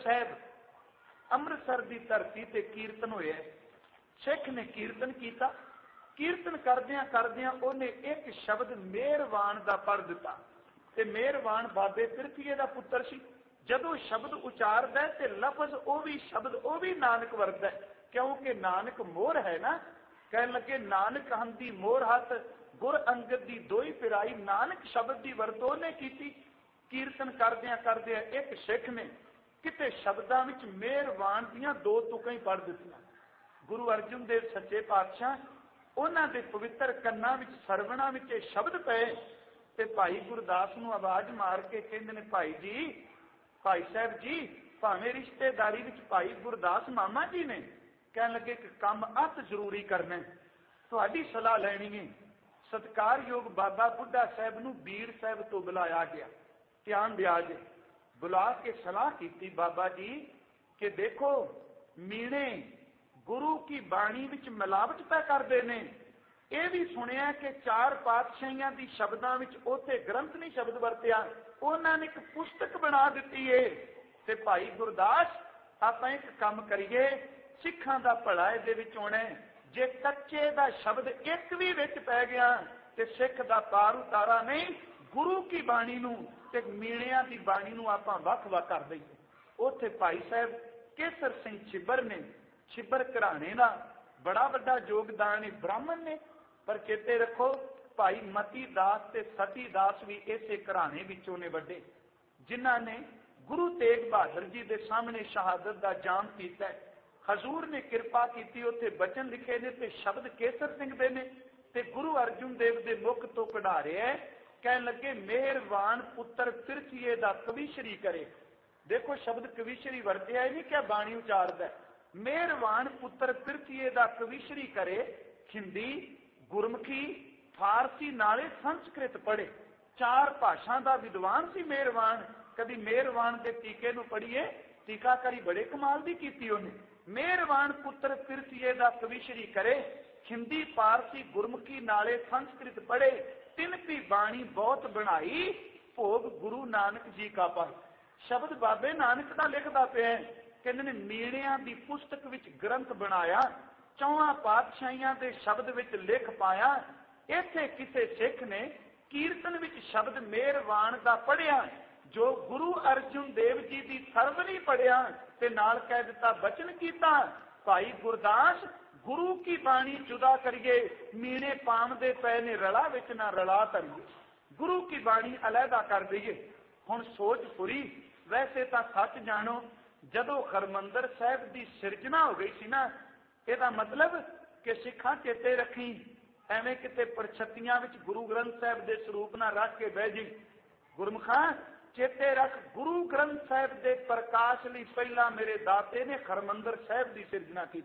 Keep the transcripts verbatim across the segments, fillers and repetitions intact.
साहब अमृतसर की धरती ते कीर्तन होया। सिख ने कीर्तन किया, कीर्तन करदियां करदियां उन्हें एक शब्द मेहरबान का पढ़ दिता ते मेहरबान बाबे पिरथीए का पुत्र सी। जदों शब्द उचारदा ते लफज वो भी शब्द वो भी नानक वरतदा, क्योंकि नानक मोर है ना। कहन लगे नानक हंदी मोर हाथ गुर अंगद दी दोई फिराई, नानक शब्द की वरतों ने की। कीर्तन करदियां करदियां एक सिख ने किते शब्दां विच मेहरबान दियां दो तुकां ही पढ़ दित्तियां। गुरु अर्जुन देव सच्चे पातशाह उन्हां दे पवित्र कन्नां विच सरवणां विच शब्द पे ते भाई गुरदास नूं आवाज मार के कहंदे ने, भाई जी, भाई साहब जी, भावें रिश्तेदारी विच भाई गुरदास मामा जी ने। कहन लगे कि काम अत जरूरी करना, तुहाडी सलाह लैनी है। सत्कारयोग बाबा बुढ़ा साहब नूं बीड़ साहब तो बुलाया गया। ध्यान दिया जे, बुला के सलाह की बाबा जी कि देखो मीणे गुरु की बाणी विच मिलावट पै करदे ने। यह भी सुनिया कि चार पातशाहियां दी शब्दां विच उथे ग्रंथ नहीं शब्द वरतिया, उन्होंने एक पुस्तक बना दी है। ते भाई गुरदास आपां एक काम करिए, सिखां दा भला इहदे विच होना है। जे कच्चे दा शब्द एक भी विच पै गया ते सिख दा पार उतारा नहीं। गुरु की बाणी नूं ते मीणियां दी बाणी नूं आपां वख-वख कर दईए। उथे भाई साहब केसर सिंह छिब्बर ने, छिब्बर घराणे दा बड़ा वड्डा योगदान है, ब्राह्मण ने। पर चेते रखो भाई मती दास ते सती दास भी इसे घराणे विचों ने वड्डे, जिन्हां ने गुरु तेग बहादुर जी के सामने शहादत का जाम किया। हजूर ने कृपा की, उत्थे बचन लिखे ने ते शब्द केसर सिंह दे ने ते गुरु अर्जुन देव के मुख तो कढ़ा रहे है। कहन लगे मेहरबान पुत्र पिरथीए दा कविशरी करे। देखो शब्द कविशरी वरतिया नहीं, क्या बाणी उचारदा है। मेहरबान पुत्र पिरथीए दा कविशरी करे, हिंदी गुरमुखी फारसी नाले संस्कृत पढ़े, चार भाषा का विद्वान सी मेहरबान। कभी मेहरबान के टीके नूं पढ़िए, टीकाकारी बड़े कमाल की की उन्हें। मेहरबान पुत्र पिरथीए दा कविशरी करे, हिंदी फारसी गुरमुखी नाले संस्कृत पढ़े, तिन की बाणी बहुत बनाई, भोग गुरु नानक जी का पाई। शब्द बाबे नानक का लिखता पे कहते ने मीणियां की पुस्तक विच ग्रंथ बनाया, चौहां पातशाहियां के शब्द विच लिख पाया। इत्थे किसे सिख ने कीर्तन विच शब्द मेहरबान का पढ़िया, जो गुरु अर्जुन देव जी की सर्व नहीं पढ़िया ते नाल कह दिता बचन कीता। भाई गुरदास गुरु की बाणी जुदा करिए, मीणे पाम दे पै ने रला विच ना रला धरिए, गुरु की बाणी अलहदा कर दईए। हुण सोच पूरी। वैसे तो सच जानो, जदों हरमंदर साहब की सिरजना हो गई सी ना, यदा मतलब कि सिखा चेते रखी, एवें किते परछत्तियां विच गुरु ग्रंथ साहब के स्वरूप ना रख के बह जी। गुरमुखा चेते रख, गुरु ग्रंथ साहब के प्रकाश लई पहला मेरे दाते ने हरमंदर साहब की सिरजना की।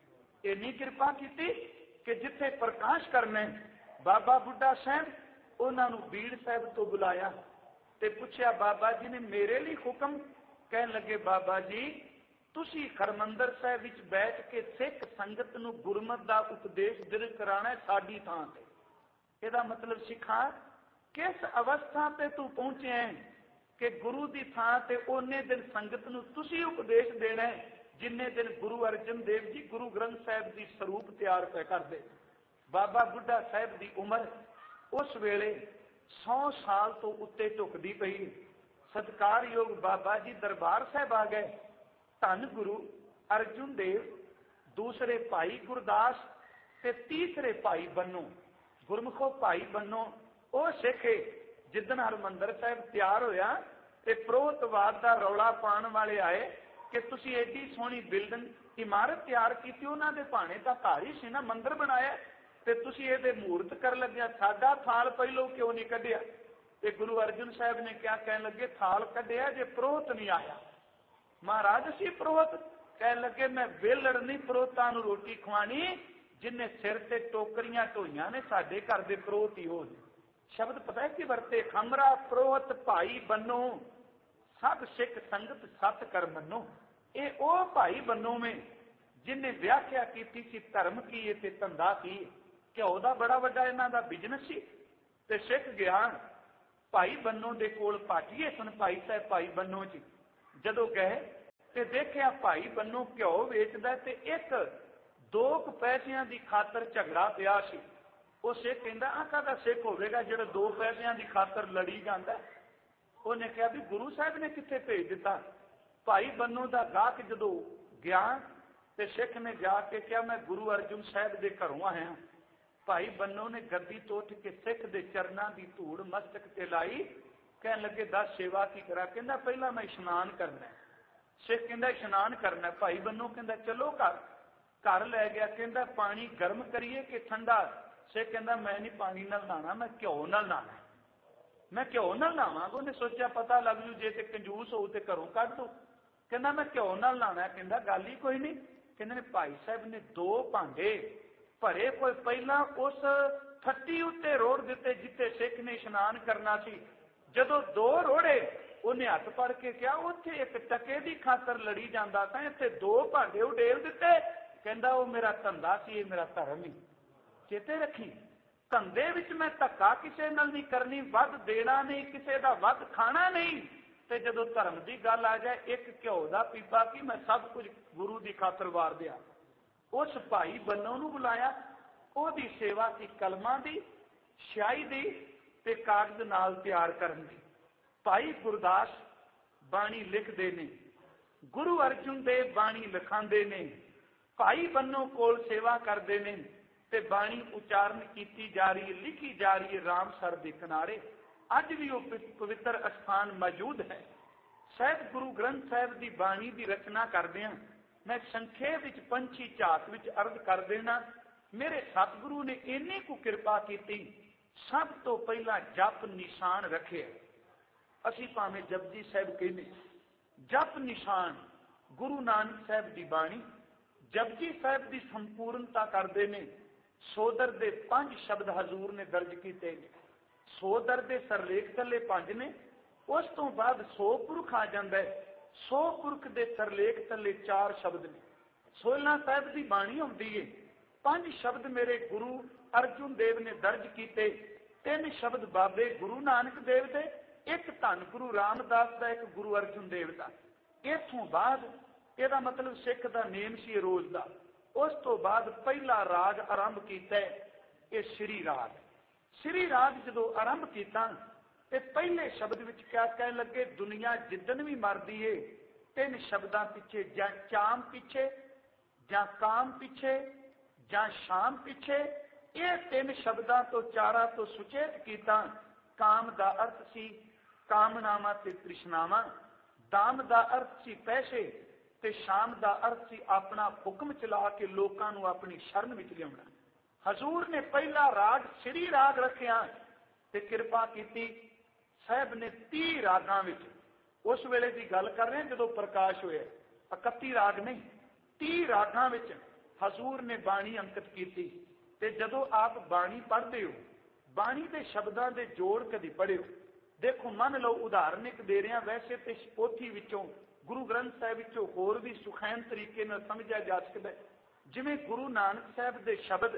इन्नी कृपा की कि जिथे प्रकाश करने बाबा बुढ़ा साहब उन्होंने बीड़ साहब तो बुलाया ते पूछया, बाबा जी ने मेरे लिए हुक्म? कहन लगे बाबा जी तुसी हरमंदर साहब विच बैठ के सिख संगत नूं गुरमत दा उपदेश दिल कराना साडी थां ते। इहदा मतलब सिखा किस अवस्था ते तू पहुंचे है कि गुरु दी थां ते ओने दिन संगत नूं तुसी उपदेश देना है, जिन्ने दिन गुरु अर्जन देव जी गुरु ग्रंथ साहब की स्वरूप तैयार पे करते। बाबा बुढ़ा साहब की उम्र उस वेले सौ साल तो उत्ते झुकदी पई। सत्कारयोग बाबा जी दरबार साहब आ गए। धन गुरु अर्जुन देव, दूसरे भाई गुरदास ते तीसरे भाई बन्नो। गुरमुखो भाई बन्नो वो सिख है जिदन हरमंदर साहब तैयार होया ते प्रोहतवाद का रौला पाने वाले आए कि तुसी एडी सोहनी बिल्डिंग इमारत तैयार की, उन्होंने दे भाणे का घर ही सी ना, मंदिर बनाया ते तुसी इहदे मूर्त कर लग्या, साडा थाल पहलों क्यों नहीं कढ़िया? ते गुरु अर्जुन साहब ने क्या कहन लगे, थाल कढ़िया जे प्रोहत नहीं आया। महाराज सी प्रोहत? कह लगे मैं वेलड़ नहीं प्रोहतां नूं रोटी खवानी, जिन्हें सिर ते टोकरियां ढोईयां ने साडे घर दे प्रोहत ही हो। शब्द पता है कि वरते, खमरा प्रोहत भाई बनो, सब सिख संगत सत कर मनो। ये ओ भाई बनो में जिन्हें व्याख्या की सी धर्म की ते धंधा की, घ्यो का बड़ा वड्डा इन्हां दा बिजनस सी ते सिख ज्ञान। भाई बन्नो दे कोल पाटिए सन भाई साहब भाई बन्नो जी। जदों गए ਤੇ ਦੇਖਿਆ ਭਾਈ ਬੰਨੋ ਘਿਓ ਵੇਚਦਾ ਤੇ ਇੱਕ ਦੋ ਕੁ ਪੈਸਿਆਂ ਦੀ ਖਾਤਰ ਝਗੜਾ ਪਿਆ ਸੀ। ਉਹ ਸਿੱਖ ਕਹਿੰਦਾ ਆਹ ਕਾਹਦਾ ਸਿੱਖ ਹੋਵੇਗਾ ਜਿਹੜਾ ਦੋ ਪੈਸਿਆਂ ਦੀ ਖਾਤਰ ਲੜੀ ਜਾਂਦਾ। ਉਹਨੇ ਕਿਹਾ ਵੀ ਗੁਰੂ ਸਾਹਿਬ ਨੇ ਕਿੱਥੇ ਭੇਜ ਦਿੱਤਾ। ਭਾਈ ਬੰਨੋ ਦਾ ਗਾਹਕ ਜਦੋਂ ਗਿਆ ਤੇ ਸਿੱਖ ਨੇ ਜਾ ਕੇ ਕਿਹਾ ਮੈਂ ਗੁਰੂ ਅਰਜਨ ਸਾਹਿਬ ਦੇ ਘਰੋਂ ਆਇਆ। ਭਾਈ ਬੰਨੋ ਨੇ ਗੱਦੀ ਤੋਂ ਉੱਠ ਕੇ ਸਿੱਖ ਦੇ ਚਰਨਾਂ ਦੀ ਧੂੜ ਮਸਤਕ ਤੇ ਲਾਈ। ਕਹਿਣ ਲੱਗੇ ਦੱਸ ਸੇਵਾ ਕੀ ਕਰਾਂ। ਕਹਿੰਦਾ ਪਹਿਲਾਂ ਮੈਂ ਇਸ਼ਨਾਨ ਕਰਨਾ। ਸਿੱਖ ਕਹਿੰਦਾ ਇਸ਼ਨਾਨ ਕਰਨਾ। ਭਾਈ ਬੰਨੋ ਕਹਿੰਦਾ ਚਲੋ ਘਰ। ਘਰ ਲੈ ਗਿਆ। ਕਹਿੰਦਾ ਪਾਣੀ ਗਰਮ ਕਰੀਏ ਕਿ ਠੰਡਾ। ਸਿੱਖ ਕਹਿੰਦਾ ਮੈਂ ਨਹੀਂ ਪਾਣੀ ਨਾਲ ਨਹਾਣਾ, ਮੈਂ ਘਿਓ ਨਾਲ ਨਹਾਣਾ। ਮੈਂ ਘਿਓ ਨਾਲ ਨਹਾਵਾਂਗਾ। ਉਹਨੇ ਸੋਚਿਆ ਪਤਾ ਲੱਗ ਜੂ ਜੇ ਤੇ ਕੰਜੂਸ ਹੋਊ ਤੇ ਘਰੋਂ ਕੱਢ ਦੋ। ਕਹਿੰਦਾ ਮੈਂ ਘਿਓ ਨਾਲ ਨਹਾਣਾ। ਕਹਿੰਦਾ ਗੱਲ ਹੀ ਕੋਈ ਨਹੀਂ। ਕਹਿੰਦੇ ਨੇ ਭਾਈ ਸਾਹਿਬ ਨੇ ਦੋ ਭਾਂਡੇ ਭਰੇ ਕੋਈ ਪਹਿਲਾਂ ਉਸ ਫੱਟੀ ਉੱਤੇ ਰੋੜ ਦਿੱਤੇ ਜਿੱਥੇ ਸਿੱਖ ਨੇ ਇਸ਼ਨਾਨ ਕਰਨਾ ਸੀ। ਜਦੋਂ ਦੋ ਰੋੜੇ ਉਹਨੇ ਹੱਥ ਫੜ ਕੇ ਕਿਹਾ ਉੱਥੇ ਇੱਕ ਟਕੇ ਦੀ ਖਾਤਰ ਲੜੀ ਜਾਂਦਾ ਤਾਂ ਇੱਥੇ ਦੋ ਭਾਂਡੇ ਉਡੇਲ ਦਿੱਤੇ। ਕਹਿੰਦਾ ਉਹ ਮੇਰਾ ਧੰਦਾ ਸੀ, ਇਹ ਮੇਰਾ ਧਰਮ ਹੀ। ਚੇਤੇ ਰੱਖੀ ਧੰਦੇ ਵਿੱਚ ਮੈਂ ਧੱਕਾ ਕਿਸੇ ਨਾਲ ਨਹੀਂ ਕਰਨੀ, ਵੱਧ ਦੇਣਾ ਨਹੀਂ, ਕਿਸੇ ਦਾ ਵੱਧ ਖਾਣਾ ਨਹੀਂ। ਤੇ ਜਦੋਂ ਧਰਮ ਦੀ ਗੱਲ ਆ ਜਾਏ ਇੱਕ ਘਿਓ ਦਾ ਪੀਪਾ ਕੀ ਮੈਂ ਸਭ ਕੁਝ ਗੁਰੂ ਦੀ ਖਾਤਰ ਵਾਰ ਦਿਆ। ਉਸ ਭਾਈ ਬੰਨੋ ਨੂੰ ਬੁਲਾਇਆ। ਉਹਦੀ ਸੇਵਾ ਸੀ ਕਲਮਾਂ ਦੀ, ਸ਼ਾਹੀ ਦੀ ਤੇ ਕਾਗਜ਼ ਨਾਲ ਤਿਆਰ ਕਰਨ ਦੀ। ਭਾਈ ਗੁਰਦਾਸ ਬਾਣੀ ਲਿਖਦੇ ਨੇ, ਗੁਰੂ ਅਰਜਨ ਦੇਵ ਬਾਣੀ ਲਿਖਾਉਂਦੇ ਨੇ, ਭਾਈ ਬੰਨੋ ਕੋਲ ਸੇਵਾ ਕਰਦੇ ਨੇ ਤੇ ਬਾਣੀ ਉਚਾਰਨ ਕੀਤੀ ਜਾ ਰਹੀ ਹੈ, ਲਿਖੀ ਜਾ ਰਹੀ ਹੈ ਰਾਮਸਰ ਦੇ ਕਿਨਾਰੇ। ਅੱਜ ਵੀ ਉਹ ਪਵਿੱਤਰ ਅਸਥਾਨ ਮੌਜੂਦ ਹੈ। ਸਾਹਿਬ ਗੁਰੂ ਗ੍ਰੰਥ ਸਾਹਿਬ ਦੀ ਬਾਣੀ ਦੀ ਰਚਨਾ ਕਰਦੇ ਹਾਂ। ਮੈਂ ਸੰਖੇਪ ਵਿੱਚ ਪੰਛੀ ਝਾਤ ਵਿੱਚ ਅਰਜ਼ ਕਰ ਦੇਣਾ। ਮੇਰੇ ਸਤਿਗੁਰੂ ਨੇ ਇੰਨੀ ਕੁ ਕਿਰਪਾ ਕੀਤੀ, ਸਭ ਤੋਂ ਪਹਿਲਾਂ ਜਪ ਨਿਸ਼ਾਨ ਰੱਖਿਆ। ਅਸੀਂ ਭਾਵੇਂ ਜਪਜੀ ਸਾਹਿਬ ਕਹਿੰਦੇ, ਜਪ ਨਿਸ਼ਾਨ ਗੁਰੂ ਨਾਨਕ ਸਾਹਿਬ ਦੀ ਬਾਣੀ ਜਪਜੀ ਸਾਹਿਬ ਦੀ ਸੰਪੂਰਨਤਾ ਕਰਦੇ ਨੇ। ਸੋਦਰ ਦੇ ਪੰਜ ਸ਼ਬਦ ਹਜ਼ੂਰ ਨੇ ਦਰਜ ਕੀਤੇ ਨੇ। ਸੋਦਰ ਦੇ ਸਰਲੇਖ ਥੱਲੇ ਪੰਜ ਨੇ। ਉਸ ਤੋਂ ਬਾਅਦ ਸੌ ਪੁਰਖ ਆ ਜਾਂਦਾ ਹੈ। ਸੌ ਪੁਰਖ ਦੇ ਸਰਲੇਖ ਥੱਲੇ ਚਾਰ ਸ਼ਬਦ ਨੇ। ਸੋਲ੍ਹਾਂ ਸਾਹਿਬ ਦੀ ਬਾਣੀ ਹੁੰਦੀ ਹੈ। ਪੰਜ ਸ਼ਬਦ ਮੇਰੇ ਗੁਰੂ ਅਰਜਨ ਦੇਵ ਨੇ ਦਰਜ ਕੀਤੇ। ਤਿੰਨ ਸ਼ਬਦ ਬਾਬੇ ਗੁਰੂ ਨਾਨਕ ਦੇਵ ਦੇ, ਇੱਕ ਧੰਨ ਗੁਰੂ ਰਾਮਦਾਸ ਦਾ, ਇੱਕ ਗੁਰੂ ਅਰਜਨ ਦੇਵ ਦਾ। ਇਥੋਂ ਬਾਅਦ ਇਹਦਾ ਮਤਲਬ ਸਿੱਖ ਦਾ ਨੇਮ ਸੀ ਰੋਜ਼ ਦਾ। ਉਸ ਤੋਂ ਬਾਅਦ ਪਹਿਲਾ ਰਾਗ ਆਰੰਭ ਕੀਤਾ, ਇਹ ਸ੍ਰੀ ਰਾਗ। ਸ੍ਰੀ ਰਾਗ ਜਦੋਂ ਆਰੰਭ ਕੀਤਾ ਤੇ ਪਹਿਲੇ ਸ਼ਬਦ ਵਿੱਚ ਕਿਆ ਕਹਿਣ ਲੱਗੇ, ਦੁਨੀਆ ਜਿੱਦਣ ਵੀ ਮਰਦੀ ਏ ਤਿੰਨ ਸ਼ਬਦਾਂ ਪਿੱਛੇ, ਜਾਂ ਚਾਮ ਪਿੱਛੇ, ਜਾਂ ਕਾਮ ਪਿੱਛੇ, ਜਾਂ ਸ਼ਾਮ ਪਿੱਛੇ। ਇਹ ਤਿੰਨ ਸ਼ਬਦਾਂ ਤੋਂ ਚਾਰਾਂ ਤੋਂ ਸੁਚੇਤ ਕੀਤਾ। ਕਾਮ ਦਾ ਅਰਥ ਸੀ ਕਾਮਨਾਵਾਂ ਤੇ ਤ੍ਰਿਸ਼ਨਾਵਾਂ, ਦਾਮ ਦਾ ਅਰਥ ਸੀ ਪੈਸੇ, ਤੇ ਸ਼ਾਮ ਦਾ ਅਰਥ ਸੀ ਆਪਣਾ ਹੁਕਮ ਚਲਾ ਕੇ ਲੋਕਾਂ ਨੂੰ ਆਪਣੀ ਸ਼ਰਨ ਵਿੱਚ ਲਿਆਉਣਾ। ਹਜ਼ੂਰ ਨੇ ਪਹਿਲਾ ਰਾਗ ਸ੍ਰੀ ਰਾਗ ਰੱਖਿਆ ਤੇ ਕਿਰਪਾ ਕੀਤੀ। ਸਾਹਿਬ ਨੇ ਤੀਹ ਰਾਗਾਂ ਵਿੱਚ, ਉਸ ਵੇਲੇ ਦੀ ਗੱਲ ਕਰ ਰਹੇ ਜਦੋਂ ਪ੍ਰਕਾਸ਼ ਹੋਇਆ, ਇਕੱਤੀ ਰਾਗ ਨਹੀਂ, ਤੀਹ ਰਾਗਾਂ ਵਿੱਚ ਹਜ਼ੂਰ ਨੇ ਬਾਣੀ ਅੰਕਿਤ ਕੀਤੀ। ਤੇ ਜਦੋਂ ਆਪ ਬਾਣੀ ਪੜ੍ਹਦੇ ਹੋ, ਬਾਣੀ ਦੇ ਸ਼ਬਦਾਂ ਦੇ ਜੋੜ ਕਦੀ ਪੜ੍ਹਿਓ। ਦੇਖੋ ਮੰਨ ਲਓ ਉਦਾਹਰਨ ਇੱਕ ਦੇ ਰਿਹਾ, ਵੈਸੇ ਤੇ ਪੋਥੀ ਵਿੱਚੋਂ ਗੁਰੂ ਗ੍ਰੰਥ ਸਾਹਿਬ ਵਿੱਚੋਂ ਹੋਰ ਵੀ ਸੁਖੈਨ ਤਰੀਕੇ ਨਾਲ ਸਮਝਿਆ ਜਾ ਸਕਦਾ। ਜਿਵੇਂ ਗੁਰੂ ਨਾਨਕ ਸਾਹਿਬ ਦੇ ਸ਼ਬਦ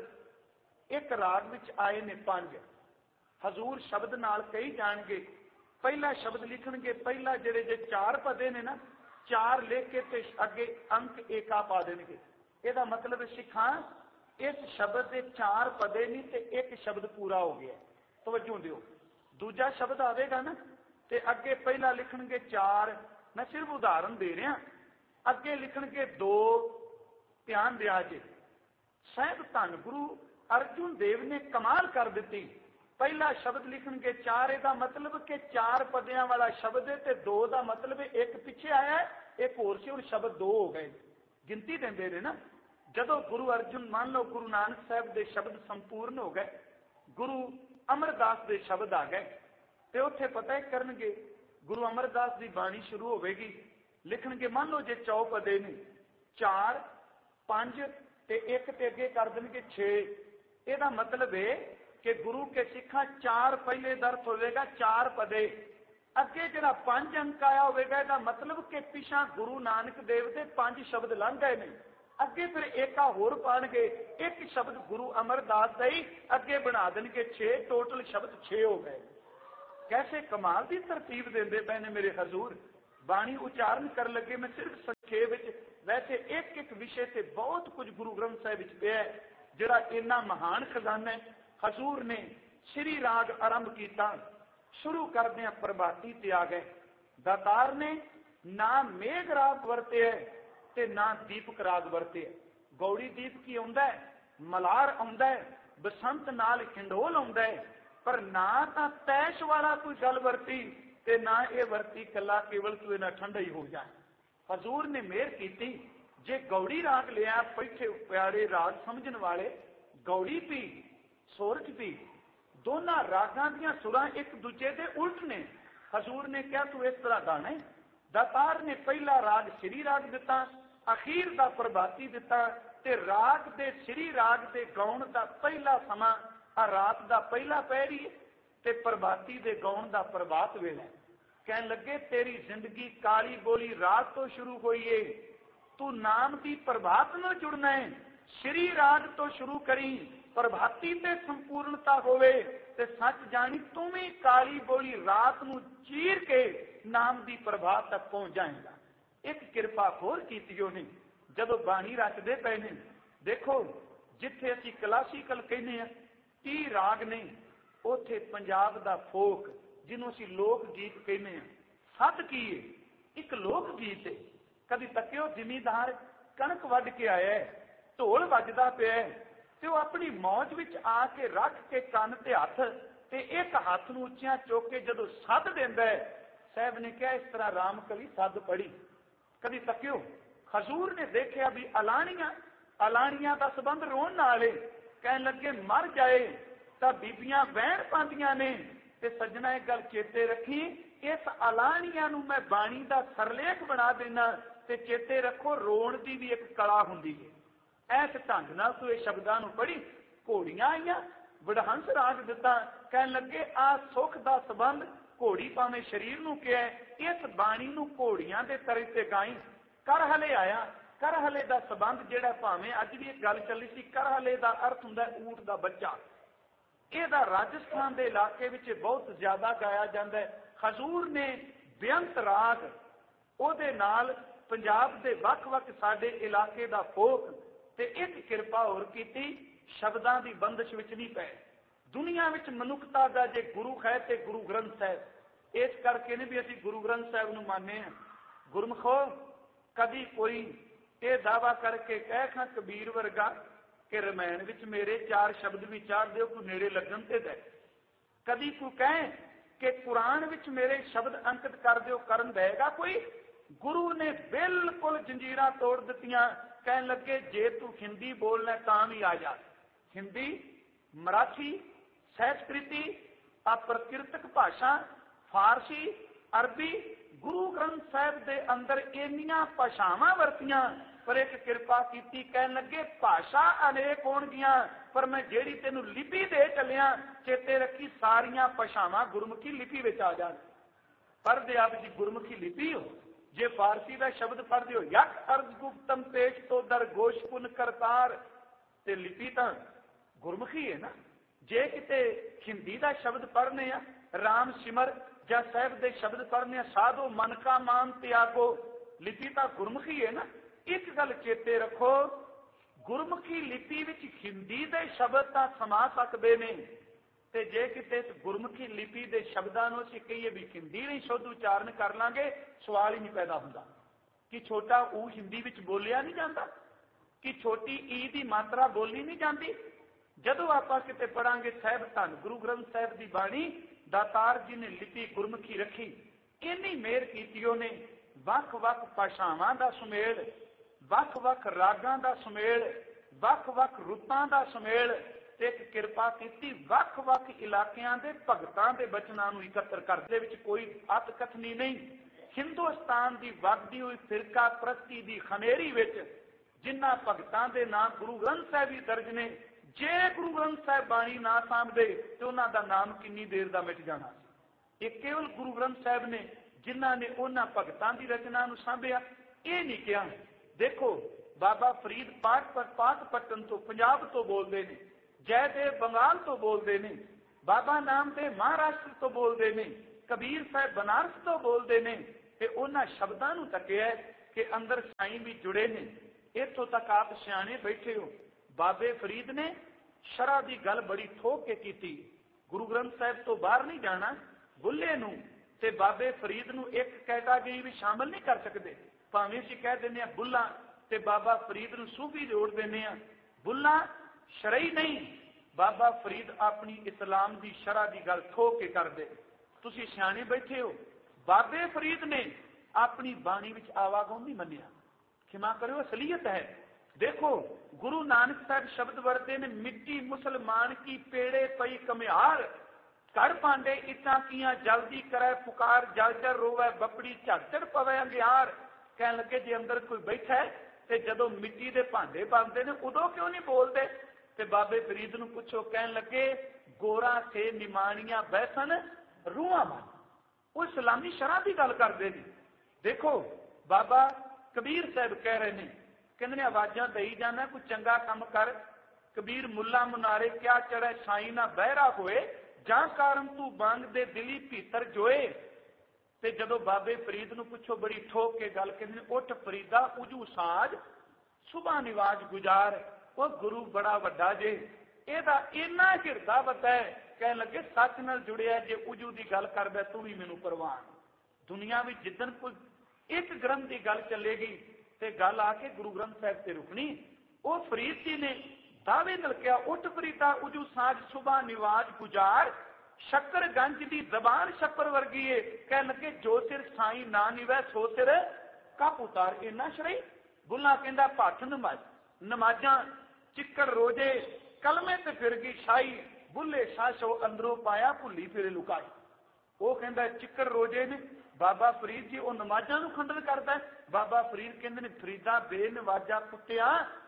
ਇੱਕ ਰਾਗ ਵਿੱਚ ਆਏ ਨੇ ਪੰਜ, ਹਜ਼ੂਰ ਸ਼ਬਦ ਨਾਲ ਕਹੀ ਜਾਣਗੇ। ਪਹਿਲਾ ਸ਼ਬਦ ਲਿਖਣਗੇ, ਪਹਿਲਾ ਜਿਹੜੇ ਜੇ ਚਾਰ ਪਦੇ ਨੇ ਨਾ, ਚਾਰ ਲਿਖ ਕੇ ਤੇ ਅੱਗੇ ਅੰਕ ਏਕਾ ਪਾ ਦੇਣਗੇ। ਇਹਦਾ ਮਤਲਬ ਸਿੱਖਾਂ ਇਸ ਸ਼ਬਦ ਦੇ ਚਾਰ ਪਦੇ ਨਹੀਂ ਤੇ ਇੱਕ ਸ਼ਬਦ ਪੂਰਾ ਹੋ ਗਿਆ। ਤਵੱਜੋ ਦਿਓ। ਦੂਜਾ ਸ਼ਬਦ ਆਵੇਗਾ ਨਾ ਤੇ ਅੱਗੇ ਪਹਿਲਾ ਲਿਖਣਗੇ ਚਾਰ, ਮੈਂ ਸਿਰਫ ਉਦਾਹਰਨ ਦੇ ਰਿਹਾ, ਅੱਗੇ ਲਿਖਣਗੇ ਦੋ, ਧਿਆਨ ਦਿਆ ਜੇ। ਸਾਹਿਬ ਧੰਨ ਗੁਰੂ ਅਰਜਨ ਦੇਵ ਨੇ ਕਮਾਲ ਕਰ ਦਿੱਤੀ। ਪਹਿਲਾ ਸ਼ਬਦ ਲਿਖਣਗੇ ਚਾਰ, ਇਹਦਾ ਮਤਲਬ ਕਿ ਚਾਰ ਪਦਿਆਂ ਵਾਲਾ ਸ਼ਬਦ ਹੈ ਤੇ ਦੋ ਦਾ ਮਤਲਬ ਇੱਕ ਪਿੱਛੇ ਆਇਆ, ਇੱਕ ਹੋਰ ਸੀ, ਹੁਣ ਸ਼ਬਦ ਦੋ ਹੋ ਗਏ। ਗਿਣਤੀ ਦਿੰਦੇ ਨੇ ਨਾ। ਜਦੋਂ ਗੁਰੂ ਅਰਜਨ, ਮੰਨ ਲਓ ਗੁਰੂ ਨਾਨਕ ਸਾਹਿਬ ਦੇ ਸ਼ਬਦ ਸੰਪੂਰਨ ਹੋ ਗਏ, ਗੁਰੂ ਅਮਰਦਾਸ ਦੇ ਸ਼ਬਦ ਆ ਗਏ, ਤੇ ਉੱਥੇ ਪਤਾ ਕਰਨਗੇ ਗੁਰੂ ਅਮਰਦਾਸ ਦੀ ਬਾਣੀ ਸ਼ੁਰੂ ਹੋਵੇਗੀ। ਲਿਖਣਗੇ ਮੰਨ ਲਓ ਜੇ ਚੌਪਦੇ ਨੇ, ਚਾਰ, ਪੰਜ ਤੇ ਇੱਕ ਤੇ ਅੱਗੇ ਕਰ ਦੇਣਗੇ ਛੇ। ਇਹਦਾ ਮਤਲਬ ਹੈ ਕਿ ਗੁਰੂ ਕੇ ਸਿੱਖਾਂ ਚਾਰ ਪਹਿਲੇ ਦਰਸ ਹੋਵੇਗਾ, ਚਾਰ ਪਦੇ। ਅੱਗੇ ਜਿਹੜਾ ਪੰਜ ਅੰਕ ਆਇਆ ਹੋਵੇਗਾ, ਇਹਦਾ ਮਤਲਬ ਕਿ ਪਿਛਾਂ ਗੁਰੂ ਨਾਨਕ ਦੇਵ ਦੇ ਪੰਜ ਸ਼ਬਦ ਲੰਘ ਗਏ ਨੇ। ਅੱਗੇ ਫਿਰ ਏਕਾ ਹੋਰ ਪਾਣਗੇ, ਇੱਕ ਸ਼ਬਦ ਗੁਰੂ ਅਮਰਦਾਸ ਦਾ ਹੀ ਅੱਗੇ ਬਣਾ ਦੇਣਗੇ ਛੇ, ਟੋਟਲ ਸ਼ਬਦ ਛੇ ਹੋ ਗਏ। ਕੈਸੇ ਕਮਾਲ ਦੀ ਤਰਤੀਬ ਦਿੰਦੇ ਪਏ ਨੇ ਮੇਰੇ ਹਜ਼ੂਰ। ਬਾਣੀ ਉਚਾਰਨ ਕਰਨ ਲੱਗੇ ਮੈਂ ਸਿਰਫ ਸੰਖੇਪ ਵਿੱਚ, ਵੈਸੇ ਇੱਕ ਇੱਕ ਵਿਸ਼ੇ ਤੇ ਬਹੁਤ ਕੁਝ ਗੁਰੂ ਗ੍ਰੰਥ ਸਾਹਿਬ ਵਿੱਚ ਪਿਆ ਹੈ, ਜਿਹੜਾ ਇੰਨਾ ਮਹਾਨ ਖਜ਼ਾਨਾ ਹੈ। ਹਜ਼ੂਰ ਨੇ ਸ਼੍ਰੀ ਰਾਗ ਆਰੰਭ ਕੀਤਾ, ਸ਼ੁਰੂ ਕਰਦਿਆਂ ਪ੍ਰਭਾਤੀ ਤੇ ਆ ਗਏ। ਦਾਤਾਰ ਨੇ ਨਾ ਮੇਘ ਰਾਗ ਵਰਤਿਆ ਤੇ ਨਾ ਦੀਪਕ ਰਾਗ ਵਰਤਿਆ। ਗੌੜੀ ਦੀਪ ਕੀ ਆਉਂਦਾ ਹੈ, ਮਲਾਰ ਆਉਂਦਾ ਹੈ, ਬਸੰਤ ਨਾਲ ਹਿੰਡੋਲ ਆਉਂਦਾ ਹੈ, ਪਰ ਨਾ ਤਾਂ ਤੈਸ਼ ਵਾਲਾ ਕੋਈ ਗੱਲ ਵਰਤੀ ਤੇ ਨਾ ਇਹ ਵਰਤੀ ਕੱਲਾ ਕੇਵਲ ਤੂੰ ਇਹਨਾਂ ਠੰਡਾ ਹੀ ਹੋ ਜਾਏ। ਹਜ਼ੂਰ ਨੇ ਮਿਹਰ ਕੀਤੀ, ਜੇ ਗੌੜੀ ਰਾਗ ਲਿਆ ਬੈਠੇ ਪਿਆਰੇ ਰਾਗ ਸਮਝਣ ਵਾਲੇ, ਗੌੜੀ ਵੀ ਸੋਰਠ ਵੀ ਦੋਨਾਂ ਰਾਗਾਂ ਦੀਆਂ ਸੁਰਾਂ ਇੱਕ ਦੂਜੇ ਦੇ ਉਲਟ ਨੇ। ਹਜ਼ੂਰ ਨੇ ਕਿਹਾ ਤੂੰ ਇਸ ਤਰ੍ਹਾਂ ਗਾਣਾ ਹੈ। ਦਾਤਾਰ ਨੇ ਪਹਿਲਾ ਰਾਗ ਸ਼੍ਰੀ ਰਾਗ ਦਿੱਤਾ, ਅਖੀਰ ਦਾ ਪ੍ਰਭਾਤੀ ਦਿੱਤਾ, ਤੇ ਰਾਗ ਦੇ ਸ਼੍ਰੀ ਰਾਗ ਦੇ ਗਾਉਣ ਦਾ ਪਹਿਲਾ ਸਮਾਂ ਆ ਰਾਤ ਦਾ ਪਹਿਲਾ ਪਹਿਰੀ ਤੇ ਪ੍ਰਭਾਤੀ ਦੇ ਗਾਉਣ ਦਾ ਪ੍ਰਭਾਤ ਵੇਲਾ। ਕਹਿਣ ਲੱਗੇ ਤੇਰੀ ਜ਼ਿੰਦਗੀ ਕਾਲੀ ਬੋਲੀ ਰਾਤ ਤੋਂ ਸ਼ੁਰੂ ਹੋਈ ਏ, ਤੂੰ ਨਾਮ ਦੀ ਪ੍ਰਭਾਤ ਨਾਲ ਜੁੜਨਾ ਹੈ। ਸ਼੍ਰੀ ਰਾਗ ਤੋਂ ਸ਼ੁਰੂ ਕਰੀ, ਪ੍ਰਭਾਤੀ ਤੇ ਸੰਪੂਰਨਤਾ ਹੋਵੇ ਤੇ ਸੱਚ ਜਾਣੀ ਤੂੰ ਵੀ ਕਾਲੀ ਬੋਲੀ ਰਾਤ ਨੂੰ ਚੀਰ ਕੇ ਨਾਮ ਦੀ ਪ੍ਰਭਾਤ ਤੱਕ ਪਹੁੰਚ ਜਾਏਗਾ। ਇੱਕ ਕਿਰਪਾ ਹੋਰ ਕੀਤੀ ਉਹਨੇ, ਜਦੋਂ ਬਾਣੀ ਰਚਦੇ ਪਏ ਨੇ, ਦੇਖੋ ਜਿੱਥੇ ਅਸੀਂ ਕਲਾਸੀਕਲ ਕਹਿੰਦੇ ਆ ਤੀਹ ਰਾਗ ਨੇ, ਉੱਥੇ ਪੰਜਾਬ ਦਾ ਫੋਕ ਜਿਹਨੂੰ ਅਸੀਂ ਲੋਕ ਗੀਤ ਕਹਿੰਦੇ ਆ, ਸੱਤ ਕੀ ਹੈ, ਇੱਕ ਲੋਕ ਗੀਤ ਹੈ। ਕਦੀ ਤੱਕਿਓ ਜ਼ਿਮੀਂਦਾਰ ਕਣਕ ਵੱਢ ਕੇ ਆਇਆ, ਢੋਲ ਵੱਜਦਾ ਪਿਆ ਤੇ ਉਹ ਆਪਣੀ ਮੌਜ ਵਿੱਚ ਆ ਕੇ ਰੱਖ ਕੇ ਕੰਨ ਤੇ ਹੱਥ ਤੇ ਇੱਕ ਹੱਥ ਨੂੰ ਉੱਚਿਆਂ ਚੁੱਕ ਕੇ ਜਦੋਂ ਸੱਦ ਦਿੰਦਾ ਹੈ, ਸਾਹਿਬ ਨੇ ਕਿਹਾ ਇਸ ਤਰ੍ਹਾਂ ਰਾਮ ਕਲੀ ਸੱਦ ਪੜੀ। ਕਦੀ ਤੱਕਿਓ ਹਜ਼ੂਰ ਨੇ ਦੇਖਿਆ ਵੀ ਅਲਾਣੀਆਂ ਅਲਾਣੀਆਂ ਦਾ ਸੰਬੰਧ ਰੋਣ ਨਾਲ ਏ। ਕਹਿਣ ਲੱਗੇ ਮਰ ਜਾਏ ਤਾਂ ਬੀਬੀਆਂ ਵਹਿਣ ਪਾਉਂਦੀਆਂ ਨੇ, ਤੇ ਸੱਜਣਾ ਇੱਕ ਗੱਲ ਚੇਤੇ ਰੱਖੀ, ਇਸ ਅਲਾਣੀਆਂ ਨੂੰ ਮੈਂ ਬਾਣੀ ਦਾ ਸਰਲੇਖ ਬਣਾ ਦੇਣਾ, ਤੇ ਚੇਤੇ ਰੱਖੋ ਰੋਣ ਦੀ ਵੀ ਇੱਕ ਕਲਾ ਹੁੰਦੀ ਹੈ। ਐਸ ਢੰਗ ਨਾਲ ਤੂੰ ਇਹ ਸ਼ਬਦਾਂ ਨੂੰ ਪੜੀ। ਘੋੜੀਆਂ ਆਈਆਂ, ਵਡਹੰਸ ਰਾਗ ਦਿੱਤਾ। ਕਹਿਣ ਲੱਗੇ ਆ ਸੁੱਖ ਦਾ ਸੰਬੰਧ ਘੋੜੀ ਭਾਵੇਂ ਸਰੀਰ ਨੂੰ ਕਿਹਾ, ਇਸ ਬਾਣੀ ਨੂੰ ਘੋੜੀਆਂ ਦੇ ਤਰੇ ਤੇ ਗਾਈ। ਕਰ ਹਲੇ ਆਇਆ, ਕਰ ਹਲੇ ਦਾ ਸੰਬੰਧ ਜਿਹੜਾ ਭਾਵੇਂ ਅੱਜ ਵੀ ਇੱਕ ਗੱਲ ਚੱਲੀ ਸੀ, ਕਰ ਹਲੇ ਦਾ ਅਰਥ ਹੁੰਦਾ ਊਂਟ ਦਾ ਬੱਚਾ। ਇਹਦਾ ਰਾਜਸਥਾਨ ਦੇ ਇਲਾਕੇ ਵਿੱਚ ਬਹੁਤ ਜ਼ਿਆਦਾ ਗਾਇਆ ਜਾਂਦਾ ਹੈ। ਹਜ਼ੂਰ ਨੇ ਬੇਅੰਤ ਰਾਗ ਉਹਦੇ ਨਾਲ ਪੰਜਾਬ ਦੇ ਵੱਖ-ਵੱਖ ਸਾਡੇ ਇਲਾਕੇ ਦਾ ਫੋਕ ਤੇ ਇੱਕ ਕਿਰਪਾ ਹੋਰ ਕੀਤੀ, ਸ਼ਬਦਾਂ ਦੀ ਬੰਦਸ਼ ਵਿੱਚ ਨਹੀਂ ਪਏ। ਦੁਨੀਆ ਵਿੱਚ ਮਨੁੱਖਤਾ ਦਾ ਜੇ ਗੁਰੂ ਹੈ ਤੇ ਗੁਰੂ ਗ੍ਰੰਥ ਸਾਹਿਬ, ਇਸ ਕਰਕੇ ਨੇ ਵੀ ਅਸੀਂ ਗੁਰੂ ਗ੍ਰੰਥ ਸਾਹਿਬ ਨੂੰ ਮੰਨਦੇ ਹਾਂ। ਗੁਰਮਖੋ ਕਦੀ ਕੋਈ ਇਹ ਦਾਵਾ ਕਰਕੇ ਕਹਿ ਖਾਂ ਕਬੀਰ ਵਰਗਾ ਕਿ ਰਮਾਇਣ ਵਿੱਚ ਮੇਰੇ ਚਾਰ ਸ਼ਬਦ ਵੀ ਚਾੜ ਦਿਓ ਕੋਈ ਨੇੜੇ ਲੱਗਣ ਤੇ ਦੇ, ਕਦੀ ਕੋਈ ਕਹੇ ਕਿ ਕੁਰਾਨ ਵਿੱਚ ਮੇਰੇ ਸ਼ਬਦ ਅੰਕਿਤ ਕਰ ਦਿਓ ਕਰਨ ਦੇਗਾ ਕੋਈ? ਗੁਰੂ ਨੇ ਬਿਲਕੁਲ ਜੰਜੀਰਾਂ ਤੋੜ ਦਿੱਤੀਆਂ। ਕਹਿਣ ਲੱਗੇ ਜੇ ਤੂੰ ਹਿੰਦੀ ਬੋਲਣਾ ਤਾਂ ਵੀ ਆ ਜਾ। ਹਿੰਦੀ, ਮਰਾਠੀ, ਸੰਸਕ੍ਰਿਤੀ, ਅਪ੍ਰਕਿਰਤਕ ਭਾਸ਼ਾ, ਫਾਰਸੀ, ਅਰਬੀ, ਗੁਰੂ ਗ੍ਰੰਥ ਸਾਹਿਬ ਦੇ ਅੰਦਰ ਇੰਨੀਆਂ ਭਾਸ਼ਾਵਾਂ ਵਰਤੀਆਂ, ਪਰ ਇੱਕ ਕਿਰਪਾ ਕੀਤੀ। ਕਹਿਣ ਲੱਗੇ ਭਾਸ਼ਾ ਅਨੇਕ ਹੋਣਗੀਆਂ, ਪਰ ਮੈਂ ਜਿਹੜੀ ਤੈਨੂੰ ਲਿਪੀ ਦੇ ਚੱਲਿਆ, ਚੇਤੇ ਰੱਖੀ ਸਾਰੀਆਂ ਭਾਸ਼ਾਵਾਂ ਗੁਰਮੁਖੀ ਲਿਪੀ ਵਿੱਚ ਆ ਜਾਣ। ਪੜ੍ਹਦੇ ਆਪ ਜੀ ਗੁਰਮੁਖੀ ਲਿਪੀ ਹੋ, ਜੇ ਫਾਰਸੀ ਦਾ ਸ਼ਬਦ ਪੜ੍ਹਦੇ ਹੋ ਯਕ ਅਰਜ ਗੁਪਤਮ ਪੇਸ਼ ਤੋਂ ਦਰ ਗੋਸ਼ਪੁਨ ਕਰਤਾਰ, ਤੇ ਲਿਪੀ ਤਾਂ ਗੁਰਮੁਖੀ ਹੈ ਨਾ। ਜੇ ਕਿਤੇ ਹਿੰਦੀ ਦਾ ਸ਼ਬਦ ਪੜ੍ਹਨੇ ਆ ਰਾਮ ਸਿਮਰ ਜਾਂ ਸਾਹਿਬ ਦੇ ਸ਼ਬਦ ਪੜ੍ਹਨੇ ਆ ਸਾਧੋ ਮਨ ਕਾ ਮਾਨ ਤਿਆਗੋ, ਲਿਪੀ ਤਾਂ ਗੁਰਮੁਖੀ ਹੈ ਨਾ। ਇੱਕ ਗੱਲ ਚੇਤੇ ਰੱਖੋ, ਗੁਰਮੁਖੀ ਲਿਪੀ ਵਿੱਚ ਹਿੰਦੀ ਦੇ ਸ਼ਬਦ ਤਾਂ ਸਮਾ ਸਕਦੇ ਨੇ, ਤੇ ਜੇ ਕਿਤੇ ਗੁਰਮੁਖੀ ਲਿਪੀ ਦੇ ਸ਼ਬਦਾਂ ਨੂੰ ਅਸੀਂ ਕਹੀਏ ਵੀ ਹਿੰਦੀ ਨਹੀਂ ਸ਼ੁੱਧ ਉਚਾਰਨ ਕਰ ਲਾਂਗੇ, ਸਵਾਲ ਹੀ ਨਹੀਂ ਪੈਦਾ ਹੁੰਦਾ ਕਿ ਛੋਟਾ ਊ ਹਿੰਦੀ ਵਿੱਚ ਬੋਲਿਆ ਨਹੀਂ ਜਾਂਦਾ, ਕਿ ਛੋਟੀ ਈ ਦੀ ਮਾਤਰਾ ਬੋਲੀ ਨਹੀਂ ਜਾਂਦੀ। ਜਦੋਂ ਆਪਾਂ ਕਿਤੇ ਪੜਾਂਗੇ ਸਾਹਿਬ ਧੰਨ ਗੁਰੂ ਗ੍ਰੰਥ ਸਾਹਿਬ ਦੀ ਬਾਣੀ, ਦਾਤਾਰ ਜੀ ਨੇ ਲਿਪੀ ਗੁਰਮੁਖੀ ਰੱਖੀ। ਇੰਨੀ ਮਿਹਰ ਕੀਤੀ ਉਹਨੇ, ਵੱਖ-ਵੱਖ ਭਾਸ਼ਾਵਾਂ ਦਾ ਸੁਮੇਲ, ਵੱਖ-ਵੱਖ ਰਾਗਾਂ ਦਾ ਸੁਮੇਲ, ਵੱਖ-ਵੱਖ ਰੁੱਤਾਂ ਦਾ ਸੁਮੇਲ, ਤੇ ਇੱਕ ਕਿਰਪਾ ਕੀਤੀ ਵੱਖ-ਵੱਖ ਇਲਾਕਿਆਂ ਦੇ ਭਗਤਾਂ ਦੇ ਬਚਨਾਂ ਨੂੰ ਇਕੱਤਰ ਕਰਨ ਦੇ ਵਿੱਚ ਕੋਈ ਅਤ ਕਥਨੀ ਨਹੀਂ। ਹਿੰਦੁਸਤਾਨ ਦੀ ਵਗਦੀ ਹੋਈ ਫਿਰਕਾ ਪ੍ਰਸਤੀ ਦੀ ਖਨੇਰੀ ਵਿੱਚ ਜਿਨ੍ਹਾਂ ਭਗਤਾਂ ਦੇ ਨਾਮ ਗੁਰੂ ਗ੍ਰੰਥ ਸਾਹਿਬ ਵੀ ਦਰਜ ਨੇ, ਜੇ ਗੁਰੂ ਗ੍ਰੰਥ ਸਾਹਿਬ ਬਾਣੀ ਨਾ ਸਾਂਭਦੇ ਤੇ ਉਹਨਾਂ ਦਾ ਨਾਮ ਕਿੰਨੀ ਦੇਰ ਦਾ ਮਿਟ ਜਾਣਾ ਸੀ। ਇਹ ਕੇਵਲ ਗੁਰੂ ਗ੍ਰੰਥ ਸਾਹਿਬ ਨੇ ਜਿਨ੍ਹਾਂ ਨੇ ਉਹਨਾਂ ਭਗਤਾਂ ਦੀ ਰਚਨਾ ਨੂੰ ਸਾਂਭਿਆ। ਇਹ ਨਹੀਂ ਕਿਹਾ, ਦੇਖੋ ਬਾਬਾ ਫਰੀਦ ਪਾਕ ਪਾਕਪਟਨ ਤੋਂ ਪੰਜਾਬ ਤੋਂ ਬੋਲਦੇ ਨੇ, ਜੈਦੇਵ ਬੰਗਾਲ ਤੋਂ ਬੋਲਦੇ ਨੇ, ਬਾਬਾ ਨਾਮਦੇਵ ਮਹਾਰਾਸ਼ਟਰ ਤੋਂ ਬੋਲਦੇ ਨੇ, ਕਬੀਰ ਸਾਹਿਬ ਬਨਾਰਸ ਤੋਂ ਬੋਲਦੇ ਨੇ, ਤੇ ਉਹਨਾਂ ਸ਼ਬਦਾਂ ਨੂੰ ਤੱਕਿਆ ਕਿ ਅੰਦਰ ਸਾਈਂ ਵੀ ਜੁੜੇ ਨੇ। ਇੱਥੋਂ ਤੱਕ ਆਪ ਸਿਆਣੇ ਬੈਠੇ ਹੋ। ਬਾਬੇ ਫਰੀਦ ਨੇ ਸ਼ਰ੍ਹਾ ਦੀ ਗੱਲ ਬੜੀ ਠੋਕ ਕੇ ਕੀਤੀ। ਗੁਰੂ ਗ੍ਰੰਥ ਸਾਹਿਬ ਤੋਂ ਬਾਹਰ ਨਹੀਂ ਜਾਣਾ। ਬੁੱਲੇ ਨੂੰ ਤੇ ਬਾਬੇ ਫਰੀਦ ਨੂੰ ਇੱਕ ਕੈਟਾਗਰੀ ਵੀ ਸ਼ਾਮਲ ਨਹੀਂ ਕਰ ਸਕਦੇ। ਭਾਵੇਂ ਅਸੀਂ ਕਹਿ ਦਿੰਦੇ ਹਾਂ ਬੁੱਲਾ ਤੇ ਬਾਬਾ ਫਰੀਦ ਨੂੰ ਸੂਫੀ ਜੋੜ ਦਿੰਦੇ ਹਾਂ। ਬੁੱਲਾ ਸ਼ਰਈ ਨਹੀਂ, ਬਾਬਾ ਫਰੀਦ ਆਪਣੀ ਇਸਲਾਮ ਦੀ ਸ਼ਰ੍ਹਾ ਦੀ ਗੱਲ ਠੋਕ ਕੇ ਕਰਦੇ। ਤੁਸੀਂ ਸਿਆਣੇ ਬੈਠੇ ਹੋ। ਬਾਬੇ ਫਰੀਦ ਨੇ ਆਪਣੀ ਬਾਣੀ ਵਿੱਚ ਆਵਾਗੌਣ ਨਹੀਂ ਮੰਨਿਆ। ਖਿਮਾ ਕਰਿਓ, ਅਸਲੀਅਤ ਹੈ। ਦੇਖੋ ਗੁਰੂ ਨਾਨਕ ਸਾਹਿਬ ਸ਼ਬਦ ਵਰਤੇ ਨੇ, ਮਿੱਟੀ ਮੁਸਲਮਾਨ ਕੀ ਪੇੜੇ ਪਈ ਕਮਿਆਰ, ਘੜ ਭਾਂਡੇ ਇੱਟਾਂ ਕੀਆਂ ਜਲਦੀ ਕਰੇ ਪੁਕਾਰ, ਜਲ ਜਲ ਰੋਵੇ ਬੱਪੜੀ ਝੜਝੜ ਪਵੇ ਅੰਗਿਆਰ। ਕਹਿਣ ਲੱਗੇ ਜੇ ਅੰਦਰ ਕੋਈ ਬੈਠਾ ਹੈ ਤੇ ਜਦੋਂ ਮਿੱਟੀ ਦੇ ਭਾਂਡੇ ਬਣਦੇ ਨੇ ਉਦੋਂ ਕਿਉਂ ਨਹੀਂ ਬੋਲਦੇ? ਤੇ ਬਾਬੇ ਫਰੀਦ ਨੂੰ ਪੁੱਛੋ। ਕਹਿਣ ਲੱਗੇ ਗੋਰਾ ਸੇ ਨਿਮਾਣੀਆਂ ਬੈਸਨ ਰੂਹਾਂ ਮਨ। ਉਹ ਇਸਲਾਮੀ ਸ਼ਰ੍ਹਾ ਦੀ ਗੱਲ ਕਰਦੇ ਨੇ। ਦੇਖੋ ਬਾਬਾ ਕਬੀਰ ਸਾਹਿਬ ਕਹਿ ਰਹੇ ਨੇ, ਕਹਿੰਦੇ ਨੇ ਆਵਾਜ਼ਾਂ ਦਈ ਜਾਣਾ ਕੋਈ ਚੰਗਾ ਕੰਮ ਕਰ। ਕਬੀਰ ਮੁੱਲਾ ਮੁਨਾਰੇ ਕਿਆ ਚੜ੍ਹੇ ਸਾਈਂ ਨਾ ਬਹਿਰਾ ਹੋਏ, ਜਾਂ ਕਾਰਨ ਤੂੰ ਬੰਗ ਦੇ ਦਿਲੀ ਭੀਤਰ ਜੋਏ। ਤੇ ਜਦੋਂ ਬਾਬੇ ਫਰੀਦ ਨੂੰ ਪੁੱਛੋ ਬੜੀ ਠੋਕ ਕੇ ਗੱਲ, ਕਹਿੰਦੇ ਨੇ ਉੱਠ ਫਰੀਦਾ ਉਜੂ ਸਾਜ ਸੁਬਾ ਨਿਵਾਜ ਗੁਜ਼ਾਰ। ਉਹ ਗੁਰੂ ਬੜਾ ਵੱਡਾ ਜੇ, ਇਹਦਾ ਇੰਨਾ ਹਿਰਦਾ ਵੱਡਾ ਹੈ। ਕਹਿਣ ਲੱਗੇ ਸੱਚ ਨਾਲ ਜੁੜਿਆ ਜੇ ਉਜੂ ਦੀ ਗੱਲ ਕਰਦਾ ਤੂੰ ਵੀ ਮੈਨੂੰ ਪ੍ਰਵਾਨ। ਦੁਨੀਆ ਵਿੱਚ ਜਿੱਦਣ ਕੋਈ ਇੱਕ ਗ੍ਰੰਥ ਦੀ ਗੱਲ ਚੱਲੇਗੀ ਤੇ ਗੱਲ ਆ ਕੇ ਗੁਰੂ ਗ੍ਰੰਥ ਸਾਹਿਬ ਤੇ ਰੁਕਣੀ। ਉਹ ਫਰੀਦ ਜੀ ਨੇ ਦਾਅਵੇ ਨਾਲ ਕਿਹਾ ਉੱਠ ਫਰੀਦਾ ਉਜੂ ਸਾਜ ਸੁਬਾ ਨਿਵਾਜ ਗੁਜ਼ਾਰ। ਸ਼ੱਕਰ ਗੰਜ ਦੀ ਜ਼ਬਾਨ ਸ਼ੱਕਰ ਵਰਗੀ ਏ। ਕਹਿਣ ਲੱਗੇ ਜੋ ਸਿਰ ਸਾਈਂ ਨਾ ਨਿਵੈ ਸੋ ਸਿਰ ਕੱਪ ਉਤਾਰ। ਇੰਨਾ ਸ਼ਰਈ। ਬੁੱਲਾ ਕਹਿੰਦਾ ਭੱਠ ਨਮਾਜ਼ ਨਮਾਜ਼ਾਂ ਚਿੱਕੜ ਰੋਜੇ ਕਲਮੇ ਤੇ ਫਿਰ ਗਈ ਸ਼ਾਹੀ, ਬੁੱਲੇ ਸਾਸ਼ੋ ਅੰਦਰੋਂ ਪਾਇਆ ਭੁੱਲੀ ਫਿਰੇ ਲੁਕਾਈ। ਉਹ ਕਹਿੰਦਾ ਚਿੱਕੜ ਰੋਜੇ ਨੇ। ਬਾਬਾ ਫਰੀਦ ਜੀ ਉਹ ਨਮਾਜ਼ਾਂ ਨੂੰ ਖੰਡਨ ਕਰਦਾ। ਬਾਬਾ ਫਰੀਦ ਕਹਿੰਦੇ ਨੇ ਫਰੀਦਾ ਬੇਨਵਾਜਾ ਕੁੱਟਿਆ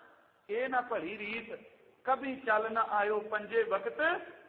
ਇਹ ਨਾ ਭਲੀ ਰੀਤ, ਕਭੀ ਚੱਲ ਨਾ ਆਇਓ ਪੰਜੇ ਵਕਤ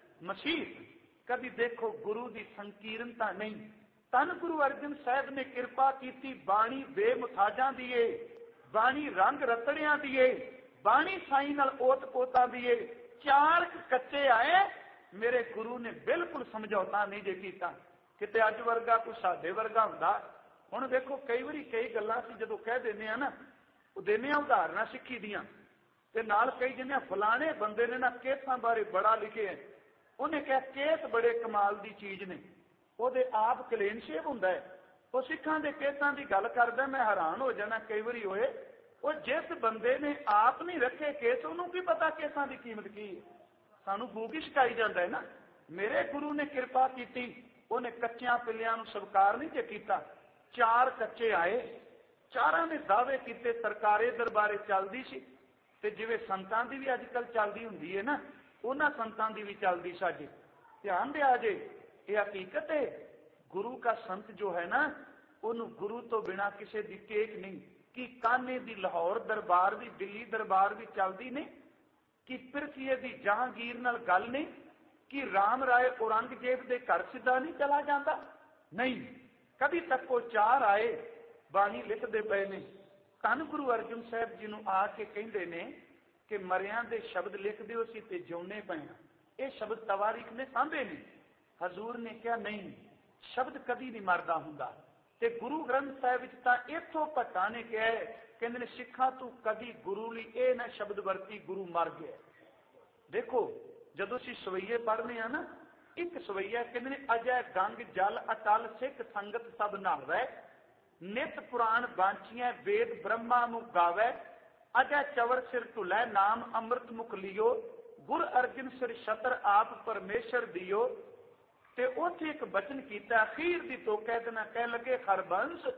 ਮਸੀਤ। ਕਦੀ ਦੇਖੋ ਗੁਰੂ ਦੀ ਸੰਕੀਰਨਤਾ ਨਹੀਂ। ਧੰਨ ਗੁਰੂ ਅਰਜਨ ਸਾਹਿਬ ਨੇ ਕਿਰਪਾ ਕੀਤੀ, ਬਾਣੀ ਬੇਮੁਥਾਜਾਂ ਦੀ ਏ, ਬਾਣੀ ਰੰਗ ਰਤੜਿਆਂ ਦੀ ਏ, ਬਾਣੀ ਸਾਈਂ ਨਾਲ ਓਤ ਪੋਤਾਂ ਦੀ ਏ। ਚਾਰ ਕੱਚੇ ਆਏ ਮੇਰੇ ਗੁਰੂ ਨੇ ਬਿਲਕੁਲ ਸਮਝੌਤਾ ਨਹੀਂ ਜੇ ਕੀਤਾ। ਕਿਤੇ ਅੱਜ ਵਰਗਾ ਕੋਈ ਸਾਡੇ ਵਰਗਾ ਹੁੰਦਾ। ਹੁਣ ਦੇਖੋ ਕਈ ਵਾਰੀ ਕਈ ਗੱਲਾਂ ਅਸੀਂ ਜਦੋਂ ਕਹਿ ਦਿੰਦੇ ਆ ਨਾ, ਉਹ ਦਿੰਦੇ ਆ ਉਦਾਹਰਨਾਂ ਸਿੱਖੀ ਦੀਆਂ, ਤੇ ਨਾਲ ਕਈ ਜਿੰਨੇ ਫਲਾਣੇ ਬੰਦੇ ਨੇ ਨਾ ਕੇਸਾਂ ਬਾਰੇ ਬੜਾ ਲਿਖਿਆ। ਉਹਨੇ ਕਿਹਾ ਕੇਸ ਬੜੇ ਕਮਾਲ ਦੀ ਚੀਜ਼ ਨੇ। ਉਹਦੇ ਆਪ ਕਲੀਨ ਸ਼ੇਵ ਹੁੰਦਾ ਹੈ। ਉਹ ਸਿੱਖਾਂ ਦੇ ਕੇਸਾਂ ਦੀ ਗੱਲ ਕਰਦਾ, ਮੈਂ ਹੈਰਾਨ ਹੋ ਜਾਣਾ ਕਈ ਵਾਰੀ ਹੋਏ। ਉਹ ਜਿਸ ਬੰਦੇ ਨੇ ਆਪ ਨਹੀਂ ਰੱਖੇ ਕੇਸ ਉਹਨੂੰ ਕੀ ਪਤਾ ਕੇਸਾਂ ਦੀ ਕੀਮਤ ਕੀ ਹੈ? ਸਾਨੂੰ ਫੂਕ ਹੀ ਸਿਖਾਈ ਜਾਂਦਾ ਹੈ ਨਾ। ਮੇਰੇ ਗੁਰੂ ਨੇ ਕਿਰਪਾ ਕੀਤੀ, ਉਹਨੇ ਕੱਚਿਆਂ ਪਿੱਲਿਆਂ ਨੂੰ ਸਵੀਕਾਰ ਨਹੀਂ ਜੇ ਕੀਤਾ। ਚਾਰ ਕੱਚੇ ਆਏ, ਚਾਰਾਂ ਨੇ ਦਾਅਵੇ ਕੀਤੇ। ਸਰਕਾਰੇ ਦਰਬਾਰੇ ਚੱਲਦੀ ਸੀ ਤੇ ਜਿਵੇਂ ਸੰਤਾਂ ਦੀ ਵੀ ਅੱਜ ਕੱਲ ਚੱਲਦੀ ਹੁੰਦੀ ਹੈ ਨਾ, ਉਹਨਾਂ ਸੰਤਾਂ ਦੀ ਵੀ ਚੱਲਦੀ ਸਾਡੇ। ਧਿਆਨ ਦਿਆ ਜੇ, ਇਹ ਹਕੀਕਤ ਹੈ। ਗੁਰੂ का संत जो है ना, ਉਹਨੂੰ ਗੁਰੂ ਤੋਂ ਬਿਨਾ ਕਿਸੇ ਦੀ ਟੇਕ ਨਹੀਂ। ਕਿ ਕਾਨੇ ਦੀ ਲਾਹੌਰ ਦਰਬਾਰ ਵੀ ਦਿੱਲੀ ਦਰਬਾਰ ਵੀ ਚੱਲਦੀ ਨਹੀਂ, ਕਿ ਪਿਰਥੀਏ ਦੀ ਜਹਾਂਗੀਰ ਨਾਲ ਗੱਲ ਨਹੀਂ, ਕਿ ਰਾਮ ਰਾਏ ਔਰੰਗਜ਼ੇਬ ਦੇ ਘਰ ਸਿੱਧਾ ਨਹੀਂ ਚਲਾ ਜਾਂਦਾ। ਨਹੀਂ, ਕਦੀ ਤੱਕ ਉਹ ਚਾਰ ਆਏ ਬਾਣੀ ਲਿਖਦੇ ਪਏ ਨੇ। ਧੰਨ ਗੁਰੂ ਅਰਜਨ ਸਾਹਿਬ ਜੀ ਨੂੰ ਆ ਕੇ ਕਹਿੰਦੇ ਨੇ ਕਿ ਮਰਿਆਂ ਦੇ ਸ਼ਬਦ ਲਿਖ ਦਿਓ ਸੀ ਤੇ ਜਿਉਣੇ ਪਏ ਆ। ਇਹ ਸ਼ਬਦ ਤਵਾਰੀਖ ਨੇ ਸਾਂਭੇ ਨੇ। ਹਜ਼ੂਰ ਨੇ ਕਿਹਾ ਨਹੀਂ, ਸ਼ਬਦ ਕਦੀ ਨਹੀਂ ਮਰਦਾ ਹੁੰਦਾ। ਤੇ ਗੁਰੂ ਗ੍ਰੰਥ ਸਾਹਿਬ ਵਿੱਚ ਤਾਂ ਇੱਥੋਂ ਭੱਟਾ ਨੇ ਕਿਹਾ, ਕਹਿੰਦੇ ਨੇ ਸਿੱਖਾਂ ਤੂੰ ਕਦੀ ਗੁਰੂ ਲਈ ਇਹ ਨਾ ਸ਼ਬਦ ਵਰਤੀ ਗੁਰੂ ਮਰ ਗਿਆ। ਦੇਖੋ ਜਦੋਂ ਅਸੀਂ ਸਵਈਏ ਪੜ੍ਹਨੇ ਆ ਨਾ, ਇੱਕ ਸਵਈਆ ਕਹਿੰਦੇ ਨੇ ਅਜੈ ਗੰਗ ਜਲ ਅਟਲ ਸਿੱਖ ਸੰਗਤ ਸਭ ਨਾਵੇ, ਨਿਤ ਪੁਰਾਣ ਬਾਂਚੀਆਂ ਵੇਦ ਬ੍ਰਹਮਾ ਨੂੰ ਗਾਵੇ, ਅਜੈ ਚਵਰ ਸਿਰ ਢੁਲੇ ਨਾਮ ਅੰਮ੍ਰਿਤ ਮੁਖ ਲਿਓ, ਗੁਰ ਅਰਜਨ ਸਿਰ ਛਤਰ ਆਪ ਪਰਮੇਸ਼ਰ ਦਿਓ। ਤੇ ਉੱਥੇ ਇੱਕ ਬਚਨ ਕੀਤਾ ਅਖੀਰ ਦੀ ਤੋਂ ਕਹਿ ਦੇਣਾ, ਕਹਿ ਲੱਗੇ ਹਰਬੰਸ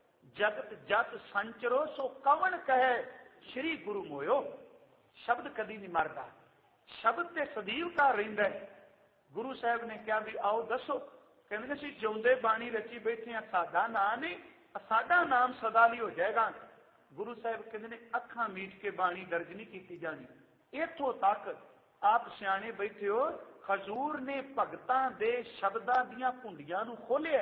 ਜਗਤ ਜਤ ਸੰਚਰੋ ਸੋ ਕਵਣ ਕਹੇ ਸ਼੍ਰੀ ਗੁਰੂ ਮੋਇਓ। ਸ਼ਬਦ ਕਦੀ ਨਹੀਂ ਮਰਦਾ, ਸ਼ਬਦ ਤੇ ਸਦੀਵਤਾ ਰਹਿੰਦਾ। ਗੁਰੂ ਸਾਹਿਬ ਨੇ ਕਿਹਾ ਵੀ ਆਓ ਦੱਸੋ। ਕਹਿੰਦੇ ਅਸੀਂ ਜਿਉਂਦੇ ਬਾਣੀ ਰਚੀ ਬੈਠੇ ਆ, ਸਾਡਾ ਨਾਂ ਨਹੀਂ, ਸਾਡਾ ਨਾਮ ਸਦਾ ਲਈ ਹੋ ਜਾਏਗਾ। ਗੁਰੂ ਸਾਹਿਬ ਕਹਿੰਦੇ ਨੇ ਅੱਖਾਂ ਮੀਚ ਕੇ ਬਾਣੀ ਦਰਜ ਨਹੀਂ ਕੀਤੀ ਜਾਣੀ। ਇੱਥੋਂ ਤੱਕ ਆਪ ਸਿਆਣੇ ਬੈਠੇ ਹੋ। ਹਜ਼ੂਰ ਨੇ ਭਗਤਾਂ ਦੇ ਸ਼ਬਦਾਂ ਦੀਆਂ ਭੁੰਡੀਆਂ ਨੂੰ ਖੋਲਿਆ।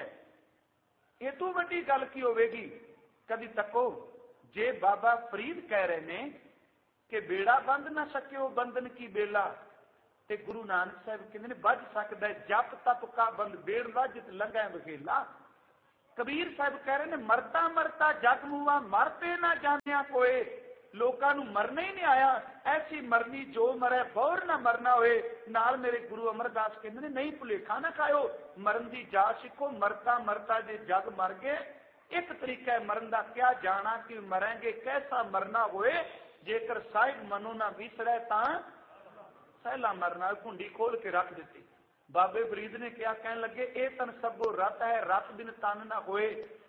ਇਹ ਤੋਂ ਵੱਡੀ ਗੱਲ ਕੀ ਹੋਵੇਗੀ? ਕਦੀ ਤੱਕੋ ਜੇ ਬਾਬਾ ਫਰੀਦ ਕਹਿ ਰਹੇ ਨੇ ਕਿ ਬੇੜਾ ਬੰਦ ਨਾ ਸਕਿਓ ਬੰਧਨ ਕੀ ਬੇਲਾ, ਤੇ ਗੁਰੂ ਨਾਨਕ ਸਾਹਿਬ ਕਹਿੰਦੇ ਨੇ ਵੱਜ ਸਕਦਾ ਜਪ ਤਪ ਕਾ ਬੰਦ ਬੇੜ ਵੱਜਤ ਲੰਘੈ ਵਖੇਲਾ। कबीर साहब कह रहे ने मरता मरता जग मूआ मरते ना जानिया कोई, लोगों को मरना ही नहीं आया, ऐसी मरनी जो मरे बौर ना मरना होए। नाल मेरे गुरु अमरदास कहते ने नहीं भुलेखा ना खाओ, मरन की जाच सीखो, मरता मरता जे जग मर गए एक तरीका है मरन का, क्या जाना कि मरेंगे कैसा मरना होए, जेकर साहिब मनो ना विसरे ता सहला मरना। कुंडी खोल के रख दी। बाबे फरीद ने क्या कहन लगे, ए तन सबो रत है, रत बिन तन ना होए।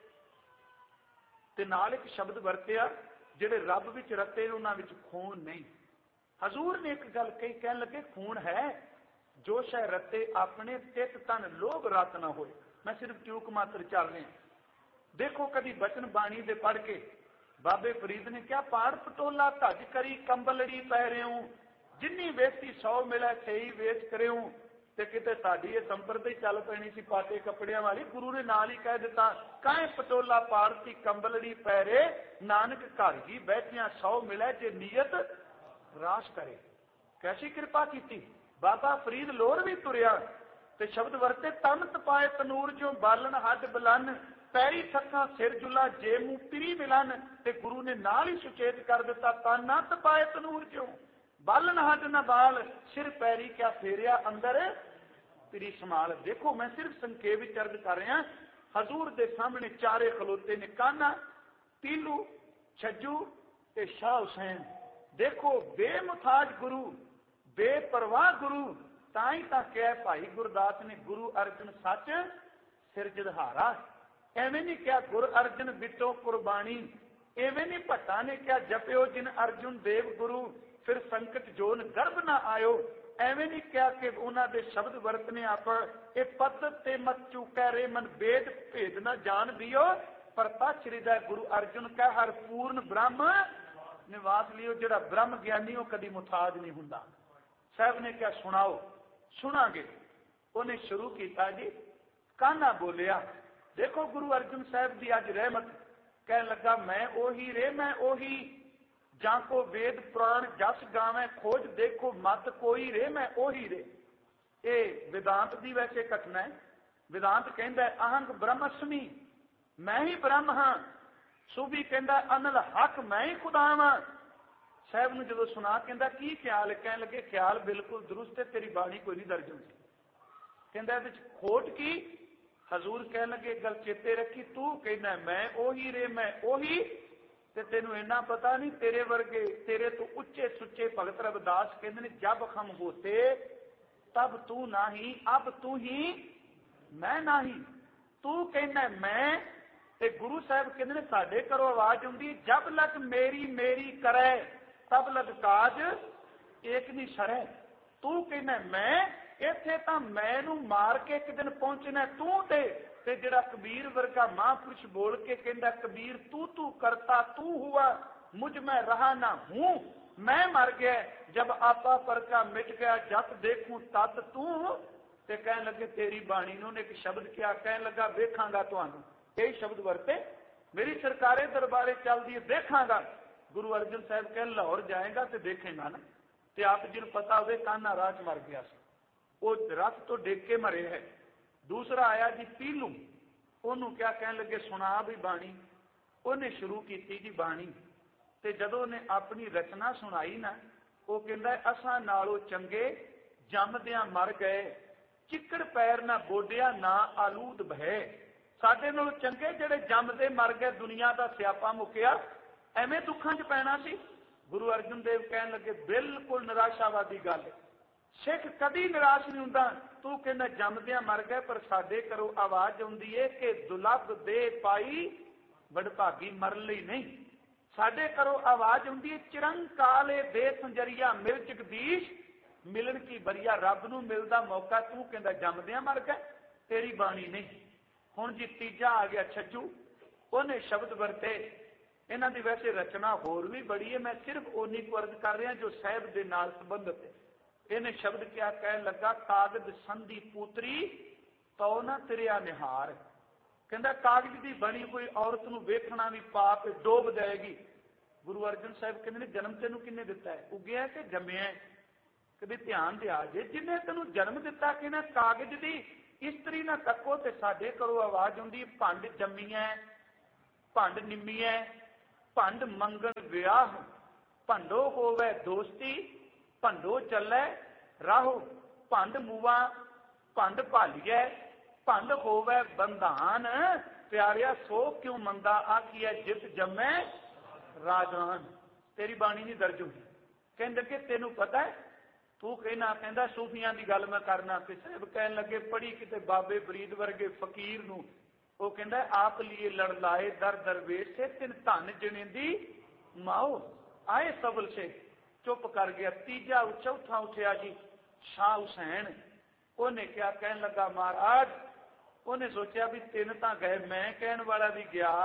ते नाल एक शब्द वरतिया ਜਿਹੜੇ ਰੱਬ ਵਿੱਚ ਰਤੇ ਉਹਨਾਂ ਵਿੱਚ ਖੂਨ ਨਹੀਂ। ਹਜ਼ੂਰ ਨੇ ਇੱਕ ਗੱਲ ਕਹੀ, ਕਹਿਣ ਲੱਗੇ ਖੂਨ ਹੈ ਜੋ ਸ਼ੈ ਰਤੇ ਆਪਣੇ ਤਿਤ ਤਨ ਲੋਭ ਰਤ ਨਾ ਹੋਏ। ਮੈਂ ਸਿਰਫ ਚੂਕ ਮਾਤਰ ਚੱਲ ਰਿਹਾ। ਦੇਖੋ ਕਦੀ ਬਚਨ ਬਾਣੀ ਦੇ ਪੜ੍ਹ ਕੇ ਬਾਬੇ ਫਰੀਦ ਨੇ ਕਿਹਾ, ਪਾੜ ਪਟੋਲਾ ਧੱਜ ਕਰੀ ਕੰਬਲੜੀ ਪੈ ਰਿਓ, ਜਿੰਨੀ ਵੇਚੀ ਸੌ ਮਿਲੇ ਸਹੀ ਵੇਚ ਕਰਿਓ। ਤੇ ਕਿਤੇ ਸਾਡੀ ਇਹ ਸੰਪਰਦਾ ਚੱਲ ਪੈਣੀ ਸੀ ਪਾਟੇ ਕੱਪੜਿਆਂ ਵਾਲੀ। ਗੁਰੂ ਨੇ ਨਾਲ ਹੀ ਕਹਿ ਦਿੱਤਾ, ਕਾਹੇ ਪਟੋਲਾ ਪਾੜਤੀ ਕੰਬਲੜੀ ਪੈਰੇ, ਨਾਨਕ ਘਰ ਹੀ ਬੈਠਿਆ ਸੌ ਮਿਲੇ ਜੇ ਨੀਅਤ ਰਾਸ ਕਰੇ। ਕੈਸੀ ਕਿਰਪਾ ਕੀਤੀ। ਬਾਬਾ ਫਰੀਦ ਲੋਰ ਵੀ ਤੁਰਿਆ ਤੇ ਸ਼ਬਦ ਵਰਤੇ, ਤਨ ਤਪਾਏ ਤਨੂਰ ਜੋ ਬਾਲਣ ਹੱਡ ਬਲਨ, ਪੈਰੀ ਥੱਕਾਂ ਸਿਰ ਜੁਲਾ ਜੇ ਮੂੰਹ ਪਿਰੀ ਮਿਲਨ। ਤੇ ਗੁਰੂ ਨੇ ਨਾਲ ਹੀ ਸੁਚੇਤ ਕਰ ਦਿੱਤਾ, ਤਨ ਨਾ ਤਪਾਏ ਤਨੂਰ ਜੋ बालन हट न बाल, सिर पैरी क्या फेरिया अंदर तेरी संभाल। देखो मैं सिर्फ संखेप विच अर्ज कर रहा, हजूर दे सामने चारे खलोते ने, कान्हा, पीलू, छज्जू ते शाह हुसैन। देखो बेमुथाज गुरु, बेपरवाह गुरु, ताई तां कह भाई गुरदास ने गुरु अर्जन सच सिर जदहारा। एवें नहीं क्या गुर अर्जन बिटो कुर्बानी, एवें नहीं भट्टा ने क्या जपियो जिन अर्जुन देव गुरु, फिर संकट जोन गर्भ ना आयो। एवें नहीं क्या कि उन्होंने शब्द वरतने आप ये पत ते मत चूकै रे मन वेद भेद न जान दियो, पर तच हृदय गुरु अर्जुन का हर पूर्ण ब्रह्म निवास लियो। जिहड़ा ब्रह्म ज्ञानी हो कदी मुथाज नहीं हुंदा। साहब ने क्या सुनाओ, सुनांगे। उन्हें शुरू किया जी, कान्हा बोलिया। देखो गुरु अर्जुन साहब की अज रहमत, कह लगा मैं ओही रे मैं ओही, जाको वेद पुराण जस गावे खोज देखो मत कोई रे मैं ओही रे। ये वेदांत की वैसे घटना है। वेदांत कहता है अहंग ब्रह्मस्मि, मैं ही ब्रह्म हाँ। सूबी कहता अनल हक मैं ही खुदा हाँ। साहब ने जो सुना कहता की ख्याल, कह लगे ख्याल बिल्कुल दुरुस्त है, तेरी बाणी कोई नहीं दर्ज होती। कहता खोट की। हजूर कह लगे गल चेते रखी, तू कहना मैं ओही रे मैं ओही, ते तेनू इन्ना पता नहीं तेरे वर्गे तेरे तो उच्चे सुच्चे भगत रविदास कहते ने, जब हम होते तब तू नाही, अब तू ही मैं नाही। तू कहना मैं, ते गुरु साहब कहते ने साडे घरों आवाज आउंदी, जब लग मेरी मेरी करे तब लग काज एक नहीं सरे। तू कहना मैं, इत्थे तां मैनू मार के एक दिन पहुंचना तू ते ते जिहड़ा कबीर वर्गा महापुरुष बोल के कहता कबीर तू तू करता तू हुआ, मुझ में रहा ना हूं, मैं मर गया जब आपा पर का मिट गया, जत देखूं तत तू। ते कह लगे तेरी बाणी ने एक शब्द क्या, कह लगा वेखांगा तुहानू। यही शब्द वरते, मेरी सरकारे दरबारे चलदी है देखांगा। गुरु अर्जन साहब कह लाहौर जाएगा तो देखेगा ना। ते आप जिन पता होवे कान्हा राह च मर गया, वो रथ तो डिग के मरे है। दूसरा आया जी पीलू, ओनू क्या कहन लगे सुना भी बाणी। उन्हें शुरू की जी बाणी, ते जदों ने अपनी रचना सुनाई ना, वो कहंदा असां नालों चंगे जमदियां मर गए, चिकड़ पैर ना बोडिया ना आलूद भय। साडे नालों चंगे जिहड़े जमदे मर गए, दुनिया का स्यापा मुकिया, एवें दुखां च पैना सी। गुरु अर्जन देव कहन लगे बिल्कुल निराशावादी गल, सिख कदी निराश नहीं हुंदा। तू कहना जमदियां मर गए, पर साडे घरों आवाज आउंदी है कि दुलभ दे पाई वडभागी मरन लई नहीं। साडे घरों आवाज आउंदी है चिरंकाले दे संजरिया मिल जगदीश, मिलन की बरिया रब नूं मिलदा मौका। तू कहंदा जमदियां मर गए, तेरी बाणी नहीं। हुण जी तीजा आ गया छज्जू, उन्हें शब्द वरते। इन्हां दी वैसे रचना होर भी बड़ी है, मैं सिर्फ ओनी को अर्ज कर रहा जो साहिब दे नाल संबंधित है। इन्हें शब्द क्या कह लगा, कागज संधि पुत्री तो ना तिरिया निहार। कहता कागज की बनी कोई औरत नूं वेखना भी पाप डोब जाएगी। गुरु अर्जन साहब कहते जन्म तेनू किन्ने दिता है, उगया कि जम्मिया है? कभी ध्यान दिया जे जिन्हें तेनू जन्म दिता कहना कागज दी इस्त्री ना तको ते साडे घरों आवाज आउंदी भंड जम्मीऐ भंड निम्मीऐ भंड मंगण विआह भंडो होवे दोस्ती भंडो चलै राहो भंड मूआ भंड भालीऐ भंड होवे बंधान प्यारिया सो क्यों मंदा आखिए जित जम्मै राजान। तेरी बाणी नहीं दर्ज होगी। कहने लगे तेनू पता है तू कहना कहता सूफियां की गल मैं करना ते साहब कहन लगे पढ़ी किते बाबे फरीद वर्गे फकीर नू वो कहता आप लिए लड़ लाए दर दरवेश से तिन धन जने दी माओ आए सबल से चुप कर गया। तीजा चौथा उठिया जी शाह हुसैन उन्हें क्या कहन लगा महाराज उन्हें सोचा भी तीन तां गए मैं कहन वाला भी गया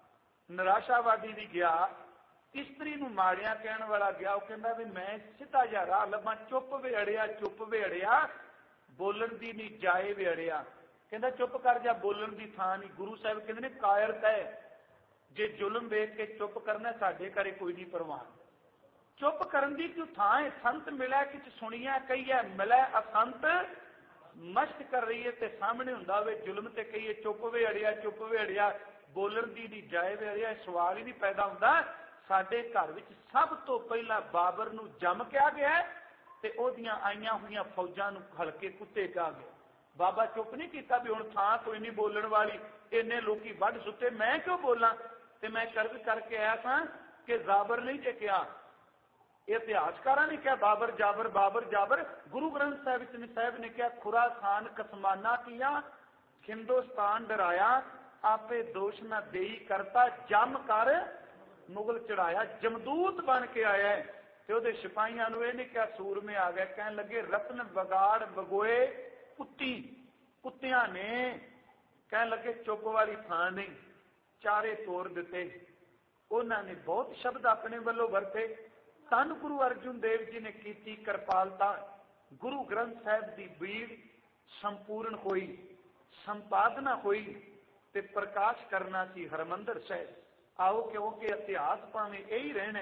निराशावादी भी गया इस्त्री नूं माड़िया कहण वाला गया। वो कहंदा भी मैं सीधा जा राह लभा चुप वेड़िया चुप वेड़िया बोलन दी नहीं जाए वेड़िया कहंदा चुप कर जा बोलन दी थां नहीं। गुरु साहब कहंदे ने कायरता है जे जुल्म वेख के चुप करना साडे घरे कोई नहीं परवान चुप करन दी क्यों थां है। संत मिला किछ सुनिया कहीए मिला असंत मश्क कर रही है ते सामने हुंदा वे जुल्म ते कहीए चुप वेड़िया चुप वेड़िया बोलन दी नहीं जाए वेड़िया सवाल ही नहीं पैदा हुंदा। साडे घर विच सब तो पहला बाबर नूं जम क्या गया ते ओदियां आईयां हुईयां फौजां नूं हलके कुत्ते कहा गया। बाबा चुप नहीं कीता भी हुण थां कोई नहीं बोलण वाली इन्ने लोकी वढ सुते मैं क्यों बोलां ते मैं कर्ज करके आया था कि जाबर नहीं जे कहा इतिहासकारा ने क्या बाबर जाबर बाबर जाबर गुरु ग्रंथ साहिब साहब ने क्या खुरासान कसमाना किया हिंदुस्तान डराया आपे दोष न देई करता जम कर मुगल चढ़ाया जमदूत बन के आया है ते ओदे सिपाहियां नूं इह नहीं क्या सूर में आ गया कहन लगे रत्न बगाड़ बगोए कुत्ती कुत्तियां ने कहन लगे चुप वाली थां नहीं चारे तोड़ दिते। उन्होंने बहुत शब्द अपने वालों वरते धन गुरु अर्जुन देव जी ने की कृपालता गुरु ग्रंथ साहिब की बीड़ संपूर्ण हुई संपादना हुई ते प्रकाश करना सी हरमंदर साहिब। आओ क्योंकि इतिहास भावें यही रहने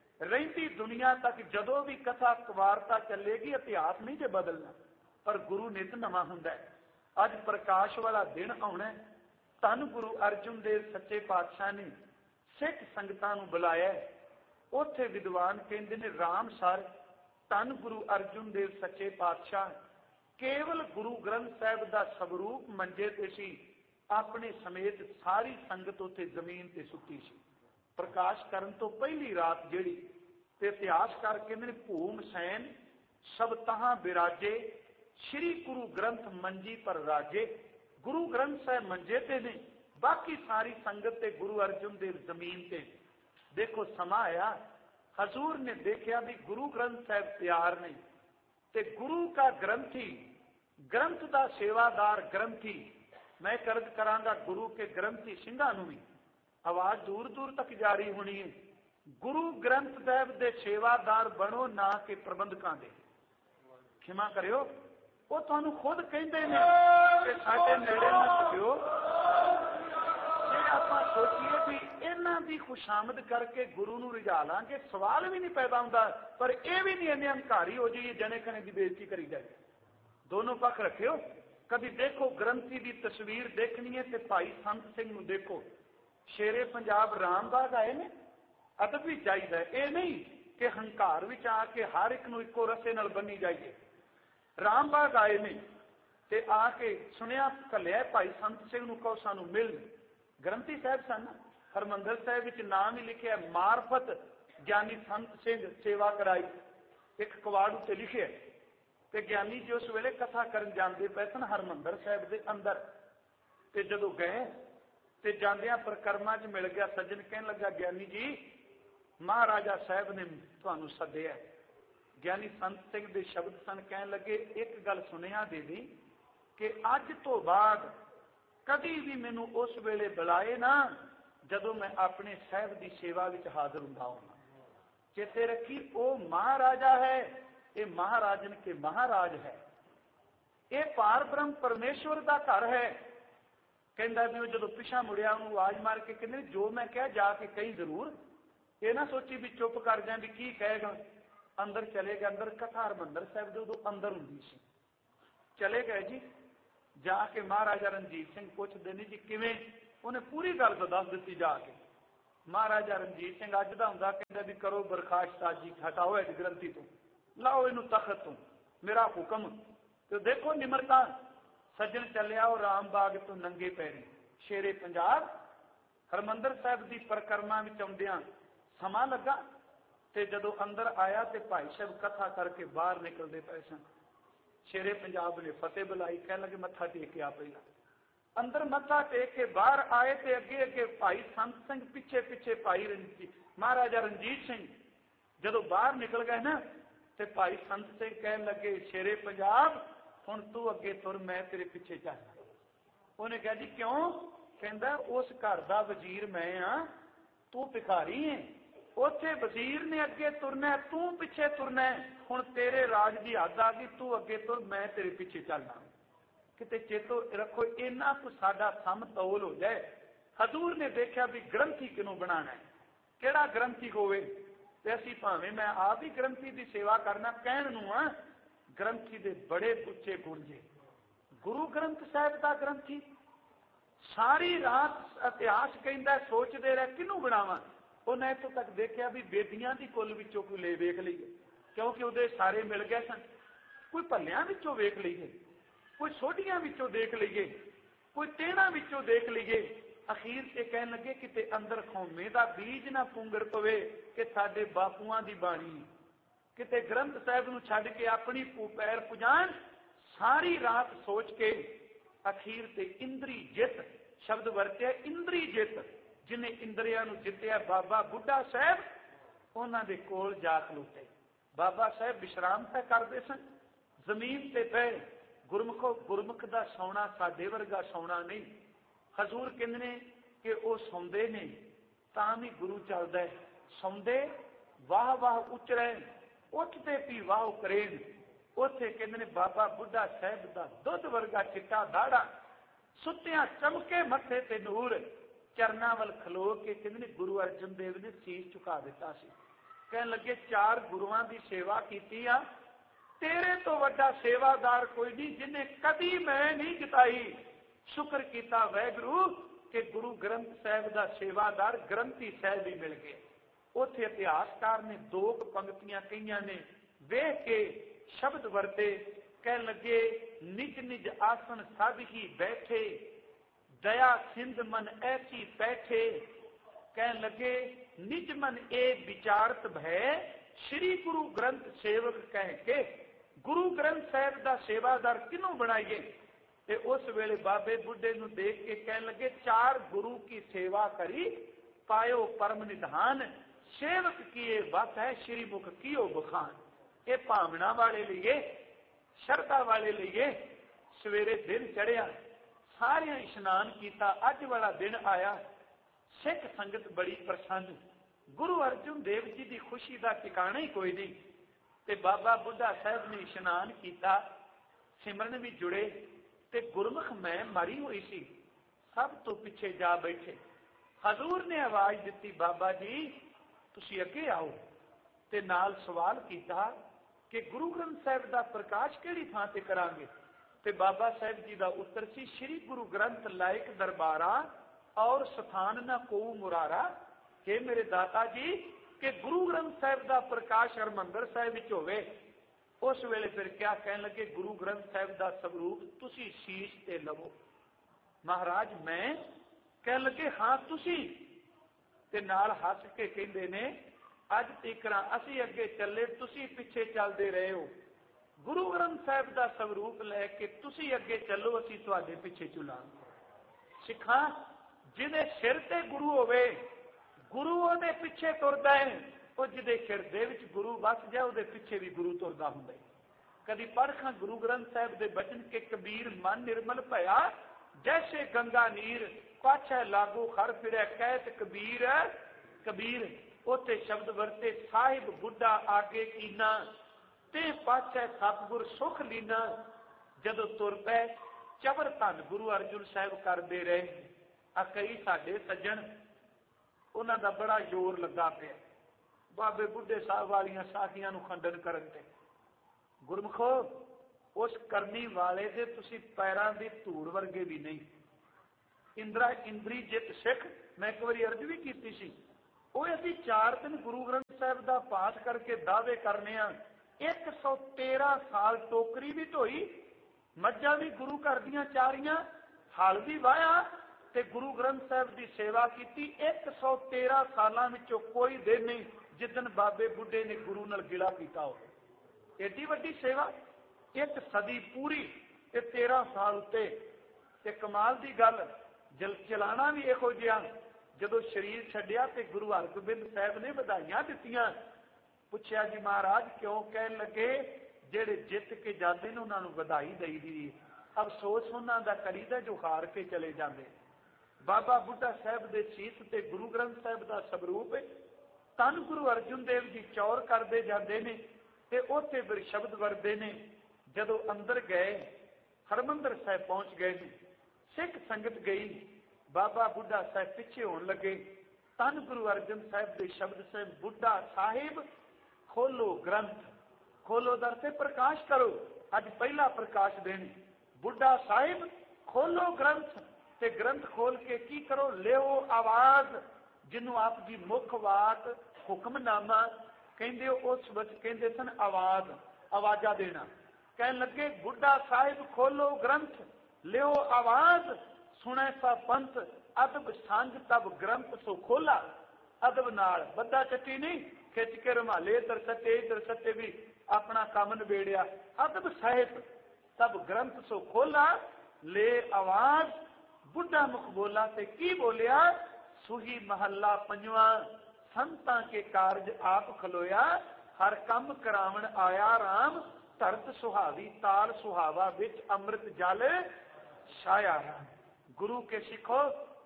रही दुनिया तक जदों भी कथा कवारता चलेगी इतिहास नहीं जे बदलना पर गुरु नित नवा हुंदा है। अज प्रकाश वाला दिन आना धन गुरु अर्जुन देव सच्चे पातशाह ने सिख संगतां नूं बुलाया उत्थे विद्वान कहंदे ने राम सर धन गुरु अर्जुन देव सच्चे पातशाह केवल गुरु ग्रंथ साहिब दा स्वरूप मंजे ते सी अपने समेत सारी संगत उत्थे जमीन ते सुती सी। प्रकाश करन तो पहली रात जिहड़ी ते इतिहासकार कहंदे ने भूम सैन सब तहां बिराजे श्री गुरु ग्रंथ मंजी पर राजे। गुरु ग्रंथ साहिब मंजे ते ने बाकी सारी संगत ते गुरु अर्जुन देव जमीन ते। देखो समा आया हजूर ने देखा भी गुरु ग्रंथ साहिब तैयार नहीं ते गुरु का ग्रंथी ग्रंथ का सेवादार ग्रंथी मैं कर्ज करांगा गुरु के ग्रंथी सिंघां नूं भी आवाज दूर दूर तक जारी होनी है गुरु ग्रंथ साहिब दे सेवादार बनो ना कि प्रबंधकां दे। क्षमा करियो वो तुहानूं खुद कहंदे ने कि साडे नेड़े ना सकियो जे आपां सोचीए भी इन्हां दी खुशामद करके गुरु नूं रिझा लांगे सवाल भी नहीं पैदा हुंदा पर यह भी नहीं इन्ने हंकारी हो जाइए जने खने की बेइज्जती करी जाए। दोनों पक्ष रखियो। कभी देखो ग्रंथी की तस्वीर देखनी है तो भाई संत सिंह नूं देखो शेरे पंजाब रामबाग आए ने अदब भी चाहिए ये नहीं कि हंकार विच आके हर एक नूं इक्को रस्से नाल बन्नी जाइए। रामबाग आए ने ते आके सुनिया घलिया भाई संत सिंह नूं कहो सानूं मिल ग्रंथी साहब सन हरमंदर साहिब विच नाम ही लिखिया मार्फत ज्ञानी संत सिंह सेवा कराई एक कवाड़ उत्ते लिखिया ते ज्ञानी जी उस वेले कथा करन जांदे पए सन हरमंदर साहिब दे अंदर ते जदों गए ते जांदियां परिक्रमा च मिल गया सज्जन कहन लगा ज्ञानी जी महाराजा साहब ने तुहानूं सद्दिया। ज्ञानी संत सिंह दे शब्द सन कहन लगे एक गल सुनिया दे दी कि अज तो बाद कभी भी मैनूं उस वेले बुलाए ना जदों मैं अपने साहब की सेवा विच हाजिर हुंदा होवां। चेते रखी वो महाराजा है ये महाराजन के महाराज है ये पार ब्रह्म परमेश्वर का घर है। कहता भी जो पिछा मुड़िया उन्होंने आवाज मार के कहते जो मैं कह जाके कही जरूर ये ना सोची भी चुप कर जाए भी की कहेगा। अंदर चले गए अंदर कथा हरमंदर साहिब दे उदों अंदर हुंदी सी चले गए जी जाके महाराजा रणजीत सिंह पुछदे ने जी किवें, उन्हें पूरी गल तो दस दी जाके। महाराजा रणजीत सिंह अज दा हुंदा कहंदा भी करो बरखास्त ताजी, हटाओ इस ग्रंथी तो, लाओ इनू तखत तो, मेरा हुक्म। तो देखो निमरता, सज्जन चलिया और राम बाग तो नंगे पैरी शेरे पंजाब हरमंदर साहब की परिक्रमा में आउंदियां समा लगा। ते जदों अंदर आया तो भाई साहब कथा करके बाहर निकलते पे सन। शेरे पंजाब ने फतेह बुलाई, कह लगे मत्था टेक के आ पहला। अंदर मत्था टेक के बाहर आए तो अगे अगे भाई संत सिंह, पिछे पिछे भाई रणजीत महाराजा रणजीत सिंह। जदों बाहर निकल गए ना तो भाई संत सिंह कह लगे शेरे पंजाब हुण तू अगे तुर, मैं तेरे पिछे चलना। उन्हें कहा जी क्यों? कहंदा उस घर का वजीर मैं हाँ, तू भिखारी है। उत्थे वजीर ने अगे तुरना, तू पिछे तुरना। हुण तेरे राज की हद आ गई, तू अगे तुर, मैं तेरे पिछे चलना। किते चेतो रखो इन्ना कुछ साडा समतोल हो जाए। हजूर ने देखा भी ग्रंथी किनों बनाना है, केड़ा ग्रंथी होवे। ते असीं भावें मैं आप ही ग्रंथी की सेवा करना कहण नूं आ, ग्रंथी दे बड़े उच्चे गुण जे। गुरु ग्रंथ साहिब का ग्रंथी सारी रात इतिहास कहंदा सोचदे रहे किनू बनावां। उन्हें इत्थों तक देखा भी बेदियां दी कुल विचों कोई ले वेख लईए, क्योंकि उहदे सारे मिल गए सन। कोई भल्लियां विचों वेख लईए, कोई सोढियां विचों देख लीए, कोई तेणा विचों देख लीए। अखीर से कह लगे किते अंदर खौमे का बीज ना पुंगड़ पवे कि साडे बापूआं दी बाणी, किते ग्रंथ साहिब नूं छड्ड के अपनी पैर पुजान। सारी रात सोच के अखीर से इंद्री जित शब्द वरत्या, इंद्री जित, जिन्हें इंद्रियां नूं जित्तिया बाबा बुढ़ा साहब उन्हां दे कोल जा खलोते। बाबा साहब विश्राम तय करते सन जमीन ते पे। गुरमुखो गुरमुख का सौना साडे वर्गा सौना नहीं। हजूर कहंदे ने कि वह सौंदे ने तां भी गुरु चलदा है, सौंदे वाह वाह उचरे, उठते भी वाह करेन। उत्थे कहंदे ने बाबा बुढ़ा साहब का दुध वर्गा चिट्टा दाड़ा, सुत्तियां चमके मथे ते नूर। चरना वल खलो के कहंदे ने गुरु अर्जन देव ने शीश झुका दिता सी। कहन लगे चार गुरुआं की सेवा कीती आ, तेरे तो वड्डा सेवादार कोई नहीं जिन्हें कदी मैं नहीं जिताई। शुक्र किया वैगुरु कि गुरु ग्रंथ साहिब का सेवादार ग्रंथी साहिब ही मिल गए। उथे इतिहासकार ने दो पंक्तियां कहियां ने, वेख के शब्द वरते, कह लगे निज निज आसन सब ही बैठे, दया सिंध मन ऐसी बैठे। कह लगे निज मन ए विचारत भय, श्री गुरु ग्रंथ सेवक कह के। गुरु ग्रंथ साहिब का सेवादार किनों बनाइए? ते उस वेले बाबे बुढ़े नूं देख के कह लगे चार गुरु की सेवा करी, पायो परम निधान, सेवक की ये बात है श्री मुख कियो बखान। ये भावना वाले लिए, श्रद्धा वाले लिए सवेरे दिन चढ़िया, सारे इशनान किया, अज वाला दिन आया। सिख संगत बड़ी प्रसन्न, गुरु अर्जुन देव जी की खुशी का ठिकाना ही कोई नहीं। ते बाबा बुढ़ा साहब ने इशनान किया, सिमरन भी जुड़े, ते गुरमुख मैं मरी हुई सी सब तो पिछे जा बैठे। हजूर ने आवाज दी, बाबा जी तुसी अगे आओ। ते नाल सवाल किया कि गुरु ग्रंथ साहिब का प्रकाश किहड़ी थां ते करांगे? ते बाबा साहब जी का उत्तर सी, श्री गुरु ग्रंथ लायक दरबारा और स्थान न को मुरारा। कि मेरे दाता जी कि गुरु ग्रंथ साहिब का प्रकाश हरमंदर साहिब विच होवे। उस वेले फिर क्या कहन लगे, गुरु ग्रंथ साहिब का स्वरूप तुसी शीश ते लवो। महाराज मैं? कह लगे हाँ तुसी। ते नाल हस के कहंदे ने अज तकरा असी अगे चले, तुसी पिछे चलते रहे हो। गुरु ग्रंथ साहिब का स्वरूप लैके तुसी अगे चलो, असी तुहाडे पिछे चलांगे। सिखा जिहदे सिर ते गुरु होवे, गुरु उहदे पिछे तुरदा है। ਉਹ ਜਿਹਦੇ ਹਿਰਦੇ ਵਿੱਚ ਗੁਰੂ ਵਸ ਜਾਏ ਉਹਦੇ ਪਿੱਛੇ ਵੀ ਗੁਰੂ ਤੁਰਦਾ ਹੁੰਦਾ ਹੈ। ਕਦੀ ਪੜ੍ਹਖਾਂ ਗੁਰੂ ਗ੍ਰੰਥ ਸਾਹਿਬ ਦੇ ਬਚਨ ਕਿ ਕਬੀਰ ਮਨ ਨਿਰਮਲ ਭਇਆ, ਜੈਸੇ ਗੰਗਾ ਨੀਰ ਪਾਛੈ ਲਾਗੂ ਖਰ ਫਿਰੈ ਕਹਿਤ ਕਬੀਰ। ਕਬੀਰ ਉੱਥੇ ਸ਼ਬਦ ਵਰਤੇ ਸਾਹਿਬ ਬੁੱਢਾ ਆਗੇ ਕੀਨਾ ਤੇ ਪਾਛੈ ਸਤਿਗੁਰ ਸੁਖ ਲੀਨਾ। ਜਦੋਂ ਤੁਰ ਪਏ ਚਬਰ ਧੰਨ ਗੁਰੂ ਅਰਜਨ ਸਾਹਿਬ ਕਰਦੇ ਰਹੇ। ਆ ਕਈ ਸਾਡੇ ਸੱਜਣ ਉਹਨਾਂ ਦਾ ਬੜਾ ਜ਼ੋਰ ਲੱਗਾ ਪਿਆ ਬਾਬੇ ਬੁੱਢੇ ਸਾਹਿਬ ਵਾਲੀਆਂ ਸਾਖੀਆਂ ਨੂੰ ਖੰਡਨ ਕਰਨ ਤੇ। ਗੁਰਮਖੋ उस करनी वाले दे तुसी पैरां दी धूड़ वर्गे भी नहीं। इंद्रा इंद्री जित सिख मैं एक बार अर्ज भी की सी, वो असी चार दिन गुरु ग्रंथ साहब का पाठ करके दावे करने, एक सौ तेरह साल टोकरी भी धोई, मज्जां भी गुरु घर दियां चारियां, हल भी वाया ते गुरु ग्रंथ साहब की सेवा की। एक सौ तेरह सालों में कोई दिन नहीं जिदन बाबे बुढ़े ने गुरु नाल गिला पीता हो। एडी वड्डी सेवा, एक सदी पूरी ते तेरह साल उत्ते। ते कमाल की गल, जल चलाना भी इहो जिहा, जदों शरीर छड्डिया ते गुरु हरगोबिंद साहब ने बधाइयां दित्तियां। पुछया जी महाराज क्यों? कहन लगे जेड़े जित के जाते ने उन्होंने बधाई दई दी, अफसोस उन्हों का करीदा जो हार के चले जाते। बाबा बुढ़ा साहब के शीस ते गुरु ग्रंथ साहब का स्वरूप तन गुरु अर्जुन देव जी चौर करते जाते हैं ते उत्थे फिर शब्द वरते ने। जदों अंदर गए हरमंदर साहब पहुंच गए, सिख संगत गई, बाबा बुढ़ा साहब पिछे होने लगे। तन गुरु अर्जन साहब के शब्द से बुढ़ा साहिब खोलो ग्रंथ, खोलो दर से प्रकाश करो। अज पहला प्रकाश देने, बुढ़ा साहिब खोलो ग्रंथ, ते ग्रंथ खोल के की करो, लियो आवाज, जिन्हों आप जी मुख वात हुक्मनामा कहते, उस वक्त कहते सन आवाज, आवाजा देना। कह लगे बुढ़ा साहिब खोलो ग्रंथ, लियो आवाज, सुने सा पंथ, अदब सांझ तब ग्रंथ सो खोला। अदब नाल बद्दा चट्टी नहीं खिच के रुमाले इधर सत्ते इधर सत्ते भी अपना काम नबेड़िया। अदब साहिब तब ग्रंथ सो खोला, ले आवाज, बुढ़ा मुख बोला ते की बोलिया, सुही महला पंजवा, संतां के कारज आप खलोया, हर कम करावण आया राम, धरत सुहावी ताल सुहावा विच अमृत जल छाया। गुरु के सिखो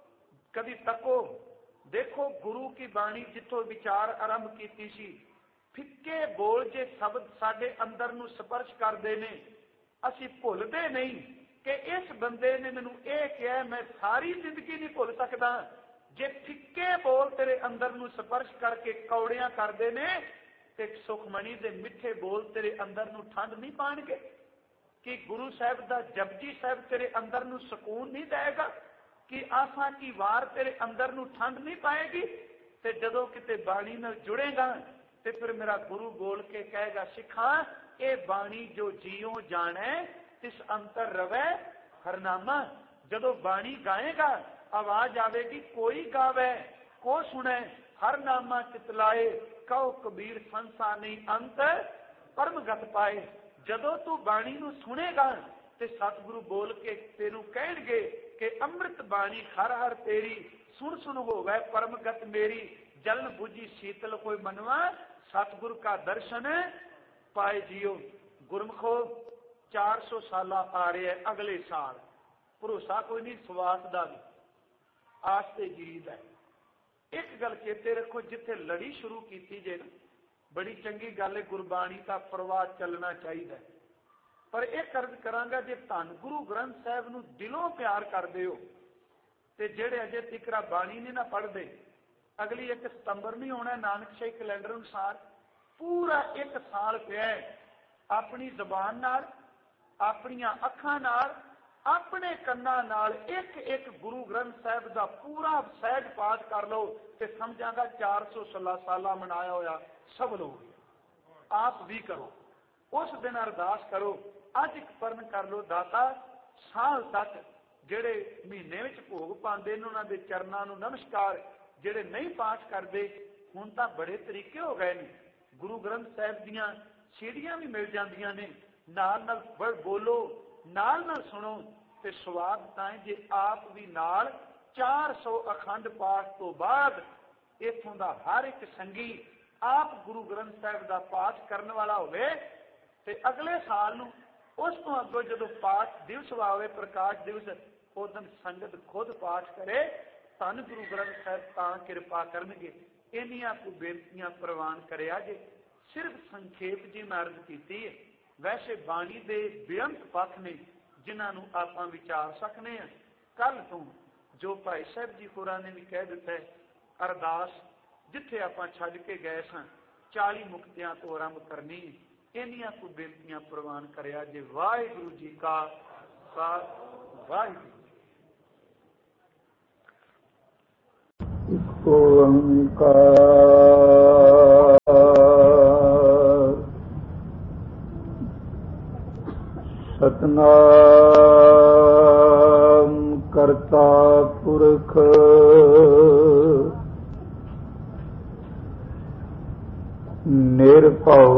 कभी तको, देखो गुरु की बाणी जिथों विचार आरंभ कीती सी, फिक्के बोल जे शब्द साडे अंदर नूं स्पर्श करदे ने, असीं भुलदे नहीं कि इस बंदे ने मैनूं यह कहा, मैं सारी जिंदगी नहीं भुल सकदा। जे फिक्के बोल तेरे अंदर नूं स्पर्श करके कौड़ियां करदे ने, ते सुखमणी दे मिठे बोल तेरे अंदर नूं ठंड नहीं पाणगे? कि गुरु साहब दा जपजी साहब तेरे अंदर नूं सुकून नहीं देगा? कि आसा की वार तेरे अंदर नूं ठंड नहीं पाएगी? ते जदों किते बाणी नाल जुड़ेगा ते फिर मेरा गुरु बोल के कहेगा, सिखा ये बाणी जो जियो जाने तिस अंतर रवे हरनामा। जदों बाणी गाएगा आवाज आवेगी, कोई गावे को सुने, हर नामा चितलाए, कहो कबीर संसा नहीं अंत परम गत पाए। जदों तू बाणी नूं सुनेगा ते सतगुरु बोल के तेनू कहणगे कि अमृत बाणी हर हर तेरी, सुन सुन होवे परम गत मेरी, जलन बुझी शीतल कोई मनवा, सतगुरु का दर्शन पाए जियो। गुरमुखो चार सौ साल आ रहे हैं अगले साल, भरोसा कोई नहीं स्वास का भी, आस्ते जीद है। एक गल चेते रखो, जिथे लड़ी शुरू की जे ना, बड़ी चंगी गल है, गुरबाणी का प्रवाह चलना चाहिए। पर एक अर्ज करांगा, जे धन गुरु ग्रंथ साहब नूं दिलों प्यार करदे हो ते जेड़े अजे तिकरा बाणी नहीं ना पढ़दे, अगली एक सितंबर नहीं होना नानक शाही कैलेंडर अनुसार, पूरा एक साल पिया अपनी जबान नाल, अपनियां अखां नाल, अपने कन्ना नाल एक एक गुरु ग्रंथ साहब का पूरा सहज पाठ कर लो ते समझांगा चार सौ सोलह साल मनाया होया सब लोग। आप भी करो, उस दिन अरदास करो, अज एक परन कर लो, दाता साल तक जेड़े महीने विच भोग पाते उन्हां दे चरनां नूं नमस्कार, जेड़े नहीं पाठ करते हुण तां बड़े तरीके हो गए ने, गुरु ग्रंथ साहब दीयां सीढ़ियां भी मिल जांदियां ने, नाल नाल बोलो नाल नाल सुनो ते स्वाद ताए जे आप भी नाल चार सौ अखंड पाठ तो बाद इथों दा हर एक संगी आप गुरु ग्रंथ साहब का पाठ करने वाला होवे ते अगले साल नूं उस तो अगों जदों पाठ दिवस आवे प्रकाश दिवस, उस दिन संगत खुद पाठ करे, धन गुरु ग्रंथ साहब तां किरपा करनगे। इन्नियां को बेनतियां प्रवान करिया जे, सिर्फ संखेप जी मैं अर्ज कीती है, वैसे बाणी दे बेअंत पथ ने जिन्होंने आप विचार सकने हैं। कल तो जो भाई साहब जी होरां ने भी कह दिता है, अरदास जिथे आप छड्ड के गए सन चाली मुक्तियां तो आरंभ करनी, इन्नियां को बेनतियां प्रवान करिया जे। वाहिगुरु जी का खालसा, वाहिगुरु। ओंकार सतनाम करता पुरख निरभव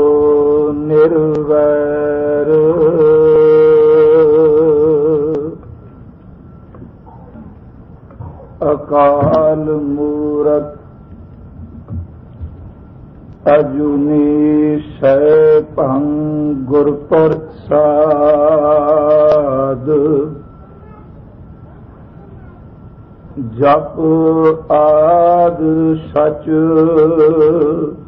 निर्वैर अकाल मूरत अजूनी सैभं गुर प्रसाद जप आद सच